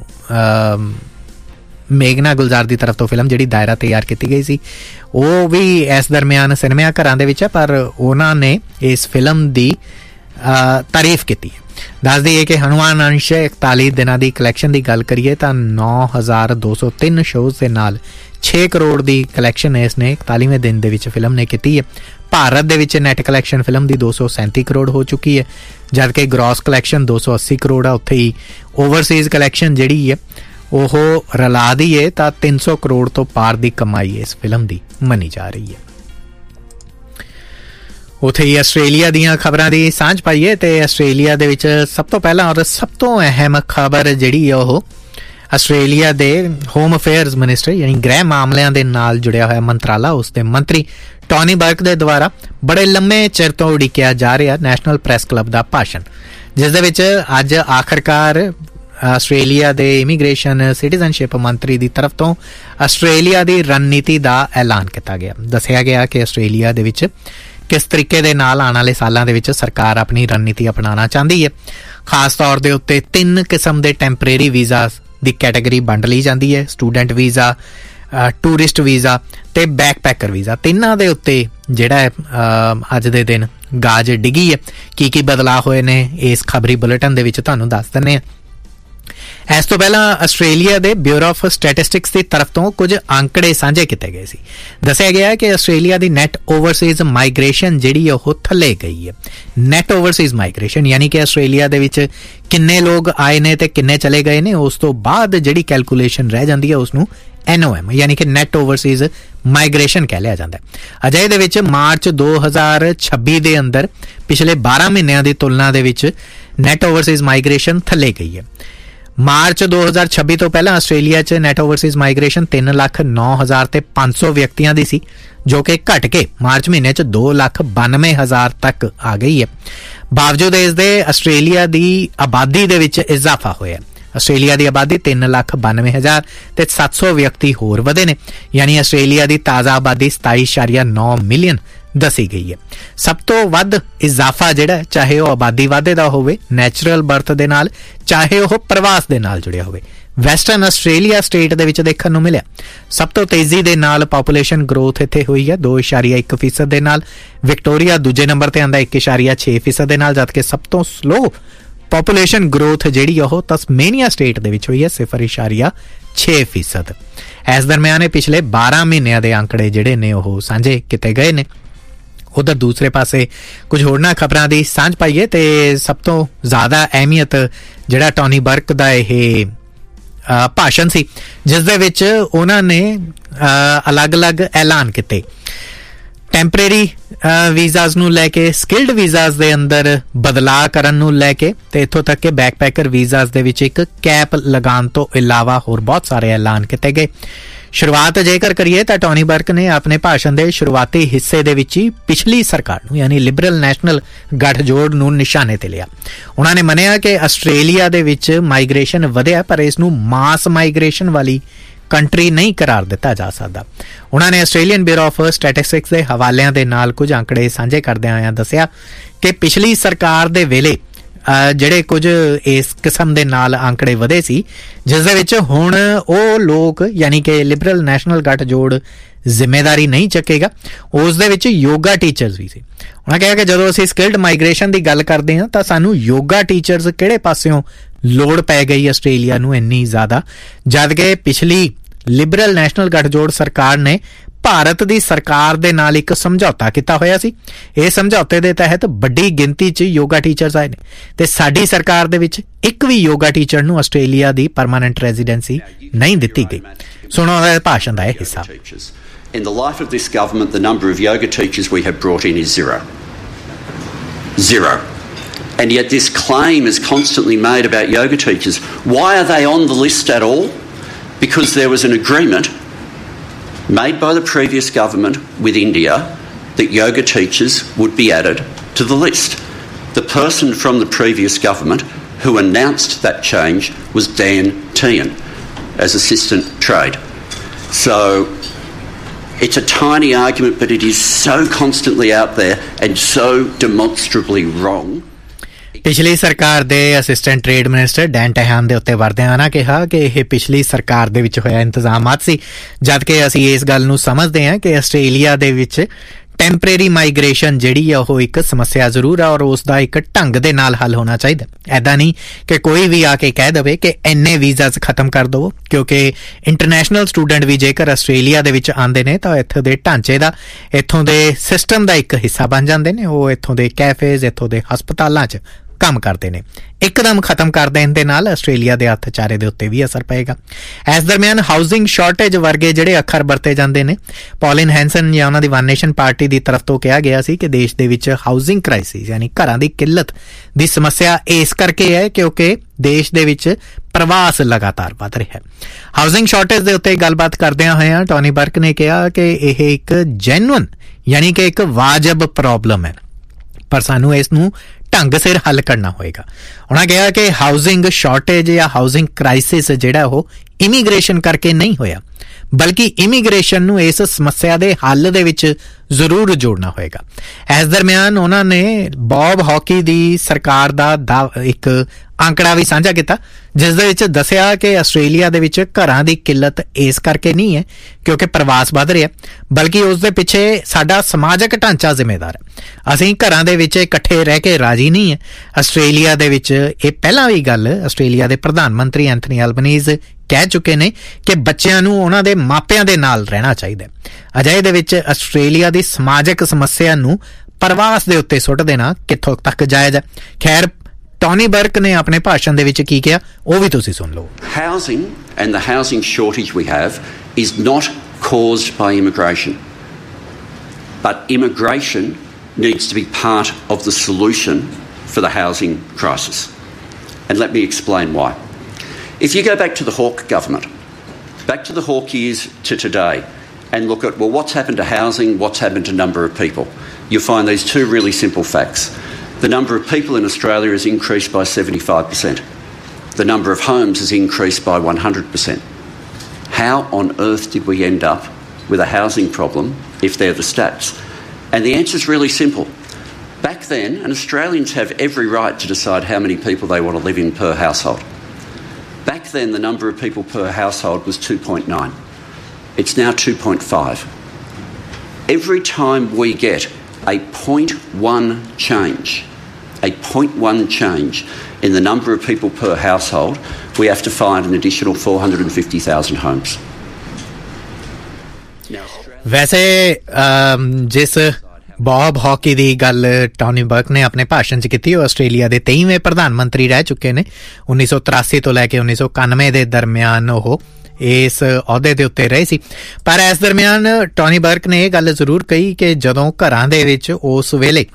ਮੇਘਨਾ ਗੁਲਜ਼ਾਰ ਦੀ ਤਰਫ ਤੋਂ ਫਿਲਮ ਜਿਹੜੀ ਦਾਇਰਾ ਤਿਆਰ ਕੀਤੀ ਗਈ ਸੀ ਉਹ ਵੀ ਇਸ ਦਰਮਿਆਨ ਸਿਨੇਮਾ ਘਰਾਂ ਦੇ ਵਿੱਚ ਹੈ, ਪਰ ਉਹਨਾਂ ਨੇ ਇਸ ਫਿਲਮ ਦੀ ਤਾਰੀਫ ਕੀਤੀ ਹੈ। ਦੱਸ ਦਈਏ ਕਿ ਹਨੂਮਾਨ ਅੰਸ਼ ਇਕਤਾਲੀ ਦਿਨਾਂ ਦੀ ਕਲੈਕਸ਼ਨ ਦੀ ਗੱਲ ਕਰੀਏ ਤਾਂ ਨੌ ਹਜ਼ਾਰ ਦੋ ਸੌ ਤਿੰਨ ਸ਼ੋਜ਼ ਦੇ ਨਾਲ ਛੇ ਕਰੋੜ ਦੀ ਕਲੈਕਸ਼ਨ ਇਸ ਨੇ ਇਕਤਾਲੀਵੇਂ ਦਿਨ ਦੇ ਵਿੱਚ ਫਿਲਮ ਨੇ ਕੀਤੀ ਹੈ। ਭਾਰਤ ਦੇ ਵਿੱਚ ਨੈਟ ਕਲੈਕਸ਼ਨ ਫਿਲਮ ਦੀ ਦੋ ਸੌ ਸੈਂਤੀ ਕਰੋੜ ਹੋ ਚੁੱਕੀ ਹੈ, ਜਦਕਿ ਗ੍ਰੋਸ ਕਲੈਕਸ਼ਨ ਦੋ ਸੌ ਅੱਸੀ ਕਰੋੜ ਆ। ਉੱਥੇ ਹੀ ਓਵਰਸੀਜ਼ ਕਲੈਕਸ਼ਨ ਜਿਹੜੀ ਹੈ ਉਹ ਰਲਾ ਦੀਏ ਤਾਂ ਤਿੰਨ ਸੌ ਕਰੋੜ ਤੋਂ ਪਾਰ ਦੀ ਕਮਾਈ ਇਸ ਫਿਲਮ ਦੀ ਮੰਨੀ ਜਾ ਰਹੀ ਹੈ। ਉੱਥੇ ਹੀ ਆਸਟ੍ਰੇਲੀਆ ਦੀਆਂ ਖਬਰਾਂ ਦੀ ਸਾਂਝ ਪਾਈਏ ਤੇ ਆਸਟ੍ਰੇਲੀਆ ਦੇ ਵਿੱਚ ਸਭ ਤੋਂ ਪਹਿਲਾਂ ਔਰ ਸਭ ਤੋਂ ਅਹਿਮ ਖਬਰ ਜਿਹੜੀ ਉਹ ਆਸਟ੍ਰੇਲੀਆ ਦੇ ਹੋਮ ਅਫੇਅਰਸ ਮਿਨਿਸਟਰ ਯਾਨੀ ਗ੍ਰਹਿ ਮਾਮਲਿਆਂ ਦੇ ਨਾਲ ਜੁੜਿਆ ਹੋਇਆ ਮੰਤਰਾਲਾ, ਉਸ ਦੇ ਮੰਤਰੀ ਟੋਨੀ ਬਰਕ ਦੇ ਦੁਆਰਾ ਬੜੇ ਲੰਮੇ ਚਿਰ ਤੋਂ ਉਡੀਕਿਆ ਜਾ ਰਿਹਾ ਨੈਸ਼ਨਲ ਪ੍ਰੈਸ ਕਲੱਬ ਦਾ ਭਾਸ਼ਣ, ਜਿਸ ਦੇ ਵਿੱਚ ਅੱਜ ਆਖਰਕਾਰ ਆਸਟ੍ਰੇਲੀਆ ਦੇ ਇਮੀਗ੍ਰੇਸ਼ਨ ਸਿਟੀਜ਼ਨਸ਼ਿਪ ਮੰਤਰੀ ਦੀ ਤਰਫ ਤੋਂ ਆਸਟ੍ਰੇਲੀਆ ਦੀ ਰਣਨੀਤੀ ਦਾ ਐਲਾਨ ਕੀਤਾ ਗਿਆ। ਦੱਸਿਆ ਗਿਆ ਕਿ ਆਸਟ੍ਰੇਲੀਆ ਦੇ ਵਿੱਚ ਕਿਸ ਤਰੀਕੇ ਦੇ ਨਾਲ ਆਉਣ ਵਾਲੇ ਸਾਲਾਂ ਦੇ ਵਿੱਚ ਸਰਕਾਰ ਆਪਣੀ ਰਣਨੀਤੀ ਅਪਣਾਉਣਾ ਚਾਹੁੰਦੀ ਹੈ। ਖਾਸ ਤੌਰ ਦੇ ਉੱਤੇ ਤਿੰਨ ਕਿਸਮ ਦੇ ਟੈਂਪਰੇਰੀ ਵੀਜ਼ਾ ਦੀ ਕੈਟਾਗਰੀ ਵੰਡ ਲਈ ਜਾਂਦੀ ਹੈ। ਸਟੂਡੈਂਟ ਵੀਜ਼ਾ, ਟੂਰਿਸਟ ਵੀਜ਼ਾ ਤੇ ਬੈਕਪੈਕਰ ਵੀਜ਼ਾ। ਤਿੰਨਾਂ ਦੇ ਉੱਤੇ ਜਿਹੜਾ ਅੱਜ ਦੇ ਦਿਨ ਗਾਜ ਡਿੱਗੀ ਹੈ। ਕੀ ਕੀ ਬਦਲਾਅ ਹੋਏ ਨੇ ਇਸ ਖਬਰੀ ਬੁਲੇਟਿਨ ਦੇ ਵਿੱਚ ਤੁਹਾਨੂੰ ਦੱਸ ਦਿੰਦੇ ਹਾਂ। ਇਸ ਤੋਂ ਪਹਿਲਾਂ ਆਸਟ੍ਰੇਲੀਆ ਦੇ ਬਿਊਰੋ ਆਫ ਸਟੈਟਿਸਟਿਕਸ ਦੀ ਤਰਫ ਤੋਂ ਕੁਝ ਅੰਕੜੇ ਸਾਂਝੇ ਕੀਤੇ ਗਏ ਸੀ। ਦੱਸਿਆ ਗਿਆ ਹੈ ਕਿ ਆਸਟ੍ਰੇਲੀਆ ਦੀ ਨੈਟ ਓਵਰਸੀਜ਼ ਮਾਈਗ੍ਰੇਸ਼ਨ ਜਿਹੜੀ ਉਹ ਥੱਲੇ ਗਈ ਹੈ। ਨੈਟ ਓਵਰਸੀਜ਼ ਮਾਈਗ੍ਰੇਸ਼ਨ ਯਾਨੀ ਕਿ ਆਸਟ੍ਰੇਲੀਆ ਦੇ ਵਿੱਚ ਕਿੰਨੇ ਲੋਕ ਆਏ ਨੇ ਤੇ ਕਿੰਨੇ ਚਲੇ ਗਏ ਨੇ, ਉਸ ਤੋਂ ਬਾਅਦ ਜਿਹੜੀ ਕੈਲਕੂਲੇਸ਼ਨ ਰਹਿ ਜਾਂਦੀ ਹੈ ਉਸ ਨੂੰ ਐਨ ਓ ਐਮ ਯਾਨੀ ਕਿ ਨੈਟ ਓਵਰਸੀਜ਼ ਮਾਈਗ੍ਰੇਸ਼ਨ ਕਹਿ ਲਿਆ ਜਾਂਦਾ ਹੈ। ਅਜੇ ਦੇ ਵਿੱਚ ਮਾਰਚ ਦੋ ਹਜ਼ਾਰ ਛੱਬੀ ਦੇ ਅੰਦਰ ਪਿਛਲੇ ਬਾਰਾਂ ਮਹੀਨਿਆਂ ਦੀ ਤੁਲਨਾ ਦੇ ਵਿੱਚ ਨੈਟ ਓਵਰਸੀਜ਼ ਮਾਈਗ੍ਰੇਸ਼ਨ ਥੱਲੇ ਗਈ ਹੈ। ਮਾਰਚ ਦੋ ਹਜ਼ਾਰ ਛੱਬੀ ਤੋਂ ਪਹਿਲਾਂ ਆਸਟ੍ਰੇਲੀਆ 'ਚ ਨੈਟ ਓਵਰਸੀਜ਼ ਮਾਈਗ੍ਰੇਸ਼ਨ ਤਿੰਨ ਲੱਖ ਨੌ ਹਜ਼ਾਰ ਤੇ ਪੰਜ ਸੌ ਵਿਅਕਤੀਆਂ ਦੀ ਸੀ, ਜੋ ਕਿ ਘਟ ਕੇ ਮਾਰਚ ਮਹੀਨੇ 'ਚ ਦੋ ਲੱਖ ਬਾਨਵੇਂ ਹਜ਼ਾਰ ਤੱਕ ਆ ਗਈ ਹੈ। ਬਾਵਜੂਦ ਇਸ ਦੇ ਆਸਟ੍ਰੇਲੀਆ ਦੀ ਆਬਾਦੀ ਦੇ ਵਿੱਚ ਇਜ਼ਾਫਾ ਹੋਇਆ। ਆਸਟ੍ਰੇਲੀਆ ਦੀ ਆਬਾਦੀ ਤਿੰਨ ਲੱਖ ਬਾਨਵੇਂ ਹਜ਼ਾਰ ਤੇ ਸੱਤ ਸੌ ਵਿਅਕਤੀ ਹੋਰ ਵਧੇ ਨੇ, ਯਾਨੀ ਆਸਟ੍ਰੇਲੀਆ ਦੀ ਤਾਜ਼ਾ ਆਬਾਦੀ ਸਤਾਈ ਇਸ਼ਾਰੀਆ ਨੌ ਮਿਲੀਅਨ ਦੱਸੀ ਗਈ ਹੈ। ਸਭ ਤੋਂ ਵੱਧ ਇਜ਼ਾਫਾ ਜਿਹੜਾ ਚਾਹੇ ਉਹ ਆਬਾਦੀ ਵਾਧੇ ਦਾ ਹੋਵੇ ਨੈਚੁਰਲ ਬਰਥ ਦੇ ਨਾਲ, ਚਾਹੇ ਉਹ ਪ੍ਰਵਾਸ ਦੇ ਨਾਲ ਜੁੜਿਆ ਹੋਵੇ, ਵੈਸਟਰਨ ਆਸਟ੍ਰੇਲੀਆ ਸਟੇਟ ਦੇ ਵਿੱਚ ਦੇਖਣ ਨੂੰ ਮਿਲਿਆ। ਸਭ ਤੋਂ ਤੇਜ਼ੀ ਦੇ ਨਾਲ ਪਾਪੂਲੇਸ਼ਨ ਗਰੋਥ ਇੱਥੇ ਹੋਈ ਹੈ ਦੋ ਇਸ਼ਾਰੀਆ ਇੱਕ ਫੀਸਦ ਦੇ ਨਾਲ। ਵਿਕਟੋਰੀਆ ਦੂਜੇ ਨੰਬਰ ਤੇ ਆਂਦਾ ਇੱਕ ਇਸ਼ਾਰੀਆ ਛੇ ਫੀਸਦ ਦੇ ਨਾਲ, ਜਦਕਿ ਸਭ ਤੋਂ ਸਲੋ ਪਾਪੂਲੇਸ਼ਨ ਗਰੋਥ ਜਿਹੜੀ ਉਹ ਤਸਮੇਨੀਆ ਸਟੇਟ ਦੇ ਵਿੱਚ ਹੋਈ ਹੈ ਸਿਫਰ ਇਸ਼ਾਰੀਆ ਛੇ ਫੀਸਦ। ਇਸ ਦਰਮਿਆਨ ਪਿਛਲੇ ਬਾਰਾਂ ਮਹੀਨਿਆਂ ਦੇ ਅੰਕੜੇ ਜਿਹੜੇ ਨੇ ਉਹ ਸਾਂਝੇ ਕੀਤੇ ਗਏ ਨੇ। ਉਧਰ ਦੂਸਰੇ ਪਾਸੇ ਕੁਝ ਹੋਰਨਾਂ ਖਬਰਾਂ ਦੀ ਸਾਂਝ ਪਾਈਏ ਤੇ ਸਭ ਤੋਂ ਜ਼ਿਆਦਾ ਅਹਿਮੀਅਤ ਜਿਹੜਾ ਟੋਨੀ ਬਰਕ ਦਾ ਇਹ ਭਾਸ਼ਣ ਸੀ, ਜਿਸ ਦੇ ਵਿੱਚ ਉਹਨਾਂ ਨੇ ਅਲੱਗ-ਅਲੱਗ ਐਲਾਨ ਕੀਤੇ। ਟੈਂਪਰੇਰੀ ਵੀਜ਼ਾਜ਼ ਨੂੰ ਲੈ ਕੇ, ਸਕਿਲਡ ਵੀਜ਼ਾਜ਼ ਦੇ ਅੰਦਰ ਬਦਲਾਅ ਕਰਨ ਨੂੰ ਲੈ ਕੇ ਤੇ ਇੱਥੋਂ ਤੱਕ ਕਿ ਬੈਕਪੈਕਰ ਵੀਜ਼ਾਜ਼ ਦੇ ਵਿੱਚ ਇੱਕ ਕੈਪ ਲਗਾਉਣ ਤੋਂ ਇਲਾਵਾ ਹੋਰ ਬਹੁਤ ਸਾਰੇ ਐਲਾਨ ਕੀਤੇ ਗਏ। ਸ਼ੁਰੂਆਤ ਜੇਕਰ ਕਰੀਏ ਤਾਂ ਟੋਨੀ ਬਰਕ ਨੇ ਆਪਣੇ ਭਾਸ਼ਣ ਦੇ ਸ਼ੁਰੂਆਤੀ ਹਿੱਸੇ ਦੇ ਵਿੱਚ ਹੀ ਪਿਛਲੀ ਸਰਕਾਰ ਨੂੰ ਯਾਨੀ ਲਿਬਰਲ ਨੈਸ਼ਨਲ ਗੱਠਜੋੜ ਨੂੰ ਨਿਸ਼ਾਨੇ ਤੇ ਲਿਆ। ਉਹਨਾਂ ਨੇ ਮੰਨਿਆ ਕਿ ਆਸਟ੍ਰੇਲੀਆ ਦੇ ਵਿੱਚ ਮਾਈਗ੍ਰੇਸ਼ਨ ਵਧਿਆ, ਪਰ ਇਸ ਨੂੰ ਮਾਸ ਮਾਈਗ੍ਰੇਸ਼ਨ ਵਾਲੀ ਕੰਟਰੀ ਨਹੀਂ ਕਰਾਰ ਦਿੱਤਾ ਜਾ ਸਕਦਾ। ਉਹਨਾਂ ਨੇ ਆਸਟ੍ਰੇਲੀਅਨ ਬਿਊਰੋ ਆਫ ਸਟੈਟਿਸਟਿਕਸ ਦੇ ਹਵਾਲਿਆਂ ਦੇ ਨਾਲ ਕੁਝ ਅੰਕੜੇ ਸਾਂਝੇ ਕਰਦਿਆਂ ਹੋਇਆਂ ਦੱਸਿਆ ਕਿ ਪਿਛਲੀ ਸਰਕਾਰ ਦੇ ਵੇਲੇ ਜਿਹੜੇ ਕੁਝ ਇਸ ਕਿਸਮ ਦੇ ਨਾਲ ਅੰਕੜੇ ਵਧੇ ਸੀ, ਜਿਸ ਦੇ ਵਿੱਚ ਹੁਣ ਉਹ ਲੋਕ ਯਾਨੀ ਕਿ ਲਿਬਰਲ ਨੈਸ਼ਨਲ ਗੱਠਜੋੜ ਜ਼ਿੰਮੇਵਾਰੀ ਨਹੀਂ ਚੱਕੇਗਾ, ਉਸ ਦੇ ਵਿੱਚ ਯੋਗਾ ਟੀਚਰਸ ਵੀ ਸੀ। ਉਹਨਾਂ ਕਿਹਾ ਕਿ ਜਦੋਂ ਅਸੀਂ ਸਕਿਲਡ ਮਾਈਗ੍ਰੇਸ਼ਨ ਦੀ ਗੱਲ ਕਰਦੇ ਹਾਂ ਤਾਂ ਸਾਨੂੰ ਯੋਗਾ ਟੀਚਰਸ ਕਿਹੜੇ ਪਾਸਿਓਂ ਲੋੜ ਪੈ ਗਈ ਆਸਟ੍ਰੇਲੀਆ ਨੂੰ ਇੰਨੀ ਜ਼ਿਆਦਾ, ਜਦ ਕਿ ਪਿਛਲੀ ਲਿਬਰਲ ਨੈਸ਼ਨਲ ਗੱਠਜੋੜ ਸਰਕਾਰ ਨੇ ਭਾਰਤ ਦੀ ਸਰਕਾਰ ਦੇ ਨਾਲ ਇੱਕ ਸਮਝੌਤਾ ਕੀਤਾ ਹੋਇਆ ਸੀ। ਇਹ ਸਮਝੌਤੇ ਦੇ ਤਹਿਤ ਵੱਡੀ ਗਿਣਤੀ 'ਚ ਯੋਗਾ ਟੀਚਰਸ ਆਏ ਨੇ ਤੇ ਸਾਡੀ ਸਰਕਾਰ ਦੇ ਵਿੱਚ ਇੱਕ ਵੀ ਯੋਗਾ ਟੀਚਰ ਨੂੰ ਆਸਟ੍ਰੇਲੀਆ ਦੀ ਪਰਮਾਨੈਂਟ ਰੈਜ਼ੀਡੈਂਸੀ ਨਹੀਂ ਦਿੱਤੀ ਗਈ। ਸੁਣੋ ਉਹਦਾ ਭਾਸ਼ਣ ਦਾ ਇਹ ਹਿੱਸਾ। In the life of this government, the number of yoga teachers we have brought in is zero. Zero. And yet this claim is constantly made about yoga teachers. Why are they on the list at all? Because there was an agreement made by the previous government with India that yoga teachers would be added to the list. The person from the previous government who announced that change was Dan Tehan as Assistant Trade. So it's a tiny argument, but it is so constantly out there and so demonstrably wrong. ਪਿਛਲੀ ਸਰਕਾਰ ਦੇ assistant trade minister Dan ਟੈਹਾਨ ਦੇ ਉੱਤੇ ਵਰਦਿਆਂ ਨਾ ਕਿਹਾ ਕਿ ਇਹ ਪਿਛਲੀ ਸਰਕਾਰ ਦੇ ਵਿੱਚ ਹੋਇਆ ਇੰਤਜ਼ਾਮਾਤ ਸੀ, ਜਦਕਿ ਅਸੀਂ ਇਸ ਗੱਲ ਨੂੰ ਸਮਝਦੇ ਹਾਂ ਕਿ ਆਸਟ੍ਰੇਲੀਆ ਦੇ ਵਿੱਚ ਟੈਂਪਰੇਰੀ ਮਾਈਗ੍ਰੇਸ਼ਨ ਜਿਹੜੀ ਆ ਉਹ ਇੱਕ ਸਮੱਸਿਆ ਜ਼ਰੂਰ ਆ ਔਰ ਉਸ ਦਾ ਇੱਕ ਢੰਗ ਦੇ ਨਾਲ ਹੱਲ ਹੋਣਾ ਚਾਹੀਦਾ। ਐਦਾਂ ਨਹੀਂ ਕਿ ਕੋਈ ਵੀ ਆ ਕੇ ਕਹਿ ਦੇਵੇ ਕਿ ਇੰਨੇ ਵੀਜ਼ਾਜ਼ ਖਤਮ ਕਰ ਦਿਓ, ਕਿਉਂਕਿ ਇੰਟਰਨੈਸ਼ਨਲ ਸਟੂਡੈਂਟ ਵੀ ਜੇਕਰ ਆਸਟ੍ਰੇਲੀਆ ਦੇ ਵਿੱਚ ਆਉਂਦੇ ਨੇ ਤਾਂ ਇੱਥੋਂ ਦੇ ਢਾਂਚੇ ਦਾ, ਇੱਥੋਂ ਦੇ ਸਿਸਟਮ ਦਾ ਇੱਕ ਹਿੱਸਾ ਬਣ ਜਾਂਦੇ ਨੇ। ਉਹ ਇੱਥੋਂ ਦੇ ਕੈਫੇਜ਼, ਇੱਥੋਂ ਦੇ ਹਸਪਤਾਲਾਂ 'ਚ ਕੰਮ ਕਰਦੇ ਨੇ। ਇੱਕਦਮ ਖਤਮ ਕਰ ਦੇਣ ਦੇ ਨਾਲ ਆਸਟ੍ਰੇਲੀਆ ਦੇ ਅਰਥਚਾਰੇ ਦੇ ਉੱਤੇ ਵੀ ਅਸਰ ਪਏਗਾ। ਇਸ ਦਰਮਿਆਨ ਹਾਊਸਿੰਗ ਸ਼ਾਰਟੇਜ ਵਰਗੇ ਜਿਹੜੇ ਅੱਖਰ ਵਰਤੇ ਜਾਂਦੇ ਨੇ, ਪੌਲਿਨ ਹੈਂਸਨ ਜਾਂ ਉਹਨਾਂ ਦੀ ਵਨ ਨੇਸ਼ਨ ਪਾਰਟੀ ਦੀ ਤਰਫ ਤੋਂ ਕਿਹਾ ਗਿਆ ਸੀ ਕਿ ਦੇਸ਼ ਦੇ ਵਿੱਚ ਹਾਊਸਿੰਗ ਕ੍ਰਾਈਸਿਸ ਯਾਨੀ ਘਰਾਂ ਦੀ ਕਿੱਲਤ ਦੀ ਸਮੱਸਿਆ ਇਸ ਕਰਕੇ ਹੈ ਕਿਉਂਕਿ ਦੇਸ਼ ਦੇ ਵਿੱਚ ਪ੍ਰਵਾਸ ਲਗਾਤਾਰ ਵੱਧ ਰਿਹਾ ਹੈ। ਹਾਊਸਿੰਗ ਸ਼ਾਰਟੇਜ ਦੇ ਉੱਤੇ ਗੱਲਬਾਤ ਕਰਦਿਆਂ ਹੋਇਆਂ ਟੋਨੀ ਬਰਕ ਨੇ ਕਿਹਾ ਕਿ ਇਹ ਇੱਕ ਜੈਨੂਅਨ ਯਾਨੀ ਕਿ ਇੱਕ ਵਾਜਬ ਪ੍ਰੋਬਲਮ ਹੈ, ਪਰ ਸਾਨੂੰ ਇਸ ਨੂੰ ਢੰਗ ਸਿਰ ਹੱਲ ਕਰਨਾ ਹੋਏਗਾ। ਉਹਨਾਂ ਕਿਹਾ ਕਿ ਹਾਊਸਿੰਗ ਸ਼ਾਰਟੇਜ ਜਾਂ ਹਾਊਸਿੰਗ ਕ੍ਰਾਈਸਿਸ ਜਿਹੜਾ ਉਹ ਇਮੀਗ੍ਰੇਸ਼ਨ ਕਰਕੇ ਨਹੀਂ ਹੋਇਆ, ਬਲਕਿ ਇਮੀਗ੍ਰੇਸ਼ਨ ਨੂੰ ਇਸ ਸਮੱਸਿਆ ਦੇ ਹੱਲ ਦੇ ਵਿੱਚ ਜ਼ਰੂਰ ਜੋੜਨਾ ਹੋਏਗਾ। ਇਸ ਦਰਮਿਆਨ ਉਹਨਾਂ ਨੇ ਬੌਬ ਹੌਕੀ ਦੀ ਸਰਕਾਰ ਦਾ ਇੱਕ ਅੰਕੜਾ ਵੀ ਸਾਂਝਾ ਕੀਤਾ, ਜਿਸ ਦੇ ਵਿੱਚ ਦੱਸਿਆ ਕਿ ਆਸਟ੍ਰੇਲੀਆ ਦੇ ਵਿੱਚ ਘਰਾਂ ਦੀ ਕਿੱਲਤ ਇਸ ਕਰਕੇ ਨਹੀਂ ਹੈ ਕਿਉਂਕਿ ਪ੍ਰਵਾਸ ਵੱਧ ਰਿਹਾ, ਬਲਕਿ ਉਸ ਦੇ ਪਿੱਛੇ ਸਾਡਾ ਸਮਾਜਿਕ ਢਾਂਚਾ ਜ਼ਿੰਮੇਦਾਰ ਹੈ। ਅਸੀਂ ਘਰਾਂ ਦੇ ਵਿੱਚ ਇਕੱਠੇ ਰਹਿ ਕੇ ਰਾਜੀ ਨਹੀਂ ਹੈ। ਆਸਟ੍ਰੇਲੀਆ ਦੇ ਵਿੱਚ ਇਹ ਪਹਿਲਾਂ ਵੀ ਗੱਲ ਆਸਟ੍ਰੇਲੀਆ ਦੇ ਪ੍ਰਧਾਨ ਮੰਤਰੀ ਐਂਥਨੀ ਐਲਬਨੀਜ਼ ਕਹਿ ਚੁੱਕੇ ਨੇ ਕਿ ਬੱਚਿਆਂ ਨੂੰ ਉਹਨਾਂ ਦੇ ਮਾਪਿਆਂ ਦੇ ਨਾਲ ਰਹਿਣਾ ਚਾਹੀਦਾ। ਅਜਿਹੇ ਦੇ ਵਿੱਚ ਆਸਟ੍ਰੇਲੀਆ ਦੀ ਸਮਾਜਿਕ ਸਮੱਸਿਆ ਨੂੰ ਪ੍ਰਵਾਸ ਦੇ ਉੱਤੇ ਸੁੱਟ ਦੇਣਾ ਕਿੱਥੋਂ ਤੱਕ ਜਾਇਜ਼ ਹੈ। ਖੈਰ, ਟੌਨੀ ਬਰਕ ਨੇ ਆਪਣੇ ਭਾਸ਼ਣ ਦੇ ਵਿੱਚ ਕੀ ਕਿਹਾ ਉਹ ਵੀ ਤੁਸੀਂ ਸੁਣ ਲਓ। Housing and the housing shortage we have is not caused by immigration, but immigration needs to be part of the solution for the housing crisis. And let me explain why. If you go back to the Hawke government, back to the Hawke years to today, and look at, well, what's happened to housing, what's happened to number of people, you'll find these two really simple facts. The number of people in Australia has increased by seventy-five percent. The number of homes has increased by one hundred percent. How on earth did we end up with a housing problem if they're the stats? And the answer is really simple. Back then, and Australians have every right to decide how many people they want to live in per household. Back then, the number of people per household was two point nine. It's now two point five. Every time we get a zero point one change, a zero point one change in the number of people per household, we have to find an additional four hundred fifty thousand homes. ਵੈਸੇ ਜਿਸ Bob hockey ਦੀ ਗੱਲ ਟੌਨੀ ਬਰਕ ਨੇ ਆਪਣੇ ਭਾਸ਼ਣ 'ਚ ਕੀਤੀ, ਉਹ Australia ਦੇ ਤੇਈਵੇਂ ਪ੍ਰਧਾਨ ਮੰਤਰੀ ਰਹਿ ਚੁੱਕੇ ਨੇ। ਉੱਨੀ ਸੌ ਤਰਾਸੀ ਤੋਂ ਲੈ ਕੇ ਉੱਨੀ ਸੌ ਇਕਾਨਵੇਂ ਦੇ ਦਰਮਿਆਨ ਉਹ ਇਸ ਅਹੁਦੇ ਦੇ ਉੱਤੇ ਰਹੇ ਸੀ। ਪਰ ਇਸ ਦਰਮਿਆਨ ਟੌਨੀ ਬਰਕ ਨੇ ਇਹ ਗੱਲ ਜ਼ਰੂਰ ਕਹੀ ਕਿ ਜਦੋਂ ਘਰਾਂ ਦੇ ਵਿੱਚ ਉਸ ਵੇਲੇ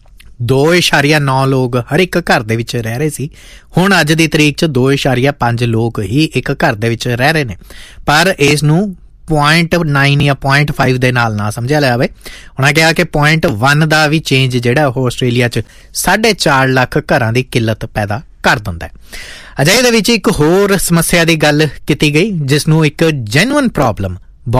ਦੋ ਇਸ਼ਾਰੀਆ ਨੌ ਲੋਕ ਹਰ ਇੱਕ ਘਰ ਦੇ ਵਿੱਚ ਰਹਿ ਰਹੇ ਸੀ, ਹੁਣ ਅੱਜ ਦੀ ਤਰੀਕ 'ਚ ਦੋ ਇਸ਼ਾਰੀਆ ਪੰਜ ਲੋਕ ਹੀ ਇੱਕ ਘਰ ਦੇ ਵਿੱਚ ਰਹਿ ਰਹੇ ਨੇ। ਪਰ ਇਸ ਨੂੰ ਪੁਆਇੰਟ ਨਾਈਨ ਜਾਂ ਪੁਆਇੰਟ ਫਾਈਵ ਦੇ ਨਾਲ ਨਾ ਸਮਝਿਆ ਲਿਆ ਜਾਵੇ। ਉਹਨਾਂ ਕਿਹਾ ਕਿ ਪੁਆਇੰਟ ਵਨ ਦਾ ਵੀ ਚੇਂਜ ਜਿਹੜਾ ਉਹ ਆਸਟ੍ਰੇਲੀਆ 'ਚ ਸਾਢੇ ਚਾਰ ਲੱਖ ਘਰਾਂ ਦੀ ਕਿੱਲਤ ਪੈਦਾ ਕਰ ਦਿੰਦਾ ਹੈ। ਅਜਿਹੇ ਦੇ ਵਿੱਚ ਇੱਕ ਹੋਰ ਸਮੱਸਿਆ ਦੀ ਗੱਲ ਕੀਤੀ ਗਈ ਜਿਸ ਨੂੰ ਇੱਕ ਜੈਨੂਅਨ ਪ੍ਰੋਬਲਮ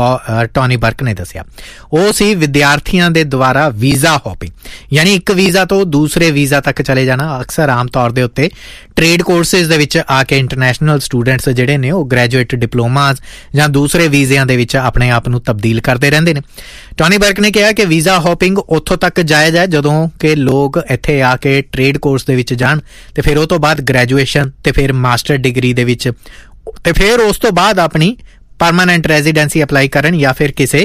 ਟੌਨੀ ਬਰਕ ਨੇ ਦੱਸਿਆ। ਉਹ ਸੀ ਵਿਦਿਆਰਥੀਆਂ ਦੇ ਦੁਆਰਾ ਵੀਜ਼ਾ ਹੌਪਿੰਗ, ਯਾਨੀ ਇੱਕ ਵੀਜ਼ਾ ਤੋਂ ਦੂਸਰੇ ਵੀਜ਼ਾ ਤੱਕ ਚਲੇ ਜਾਣਾ। ਅਕਸਰ ਆਮ ਤੌਰ ਦੇ ਉੱਤੇ ਟ੍ਰੇਡ ਕੋਰਸਿਸ ਦੇ ਵਿੱਚ ਆ ਕੇ ਇੰਟਰਨੈਸ਼ਨਲ ਸਟੂਡੈਂਟਸ ਜਿਹੜੇ ਨੇ ਉਹ ਗ੍ਰੈਜੂਏਟ ਡਿਪਲੋਮਾਸ ਜਾਂ ਦੂਸਰੇ ਵੀਜ਼ਿਆਂ ਦੇ ਵਿੱਚ ਆਪਣੇ ਆਪ ਨੂੰ ਤਬਦੀਲ ਕਰਦੇ ਰਹਿੰਦੇ ਨੇ। ਟੌਨੀ ਬਰਕ ਨੇ ਕਿਹਾ ਕਿ ਵੀਜ਼ਾ ਹੌਪਿੰਗ ਉੱਥੋਂ ਤੱਕ ਜਾਇਜ਼ ਹੈ ਜਦੋਂ ਕਿ ਲੋਕ ਇੱਥੇ ਆ ਕੇ ਟ੍ਰੇਡ ਕੋਰਸ ਦੇ ਵਿੱਚ ਜਾਣ ਤੇ ਫਿਰ ਉਹ ਤੋਂ ਬਾਅਦ ਗ੍ਰੈਜੂਏਸ਼ਨ ਤੇ ਫਿਰ ਮਾਸਟਰ ਡਿਗਰੀ ਦੇ ਵਿੱਚ ਤੇ ਫਿਰ ਉਸ ਤੋਂ ਬਾਅਦ ਆਪਣੀ ਪਰਮਾਨੈਂਟ ਰੈਜ਼ੀਡੈਂਸੀ ਅਪਲਾਈ ਕਰਨ ਜਾਂ ਫਿਰ ਕਿਸੇ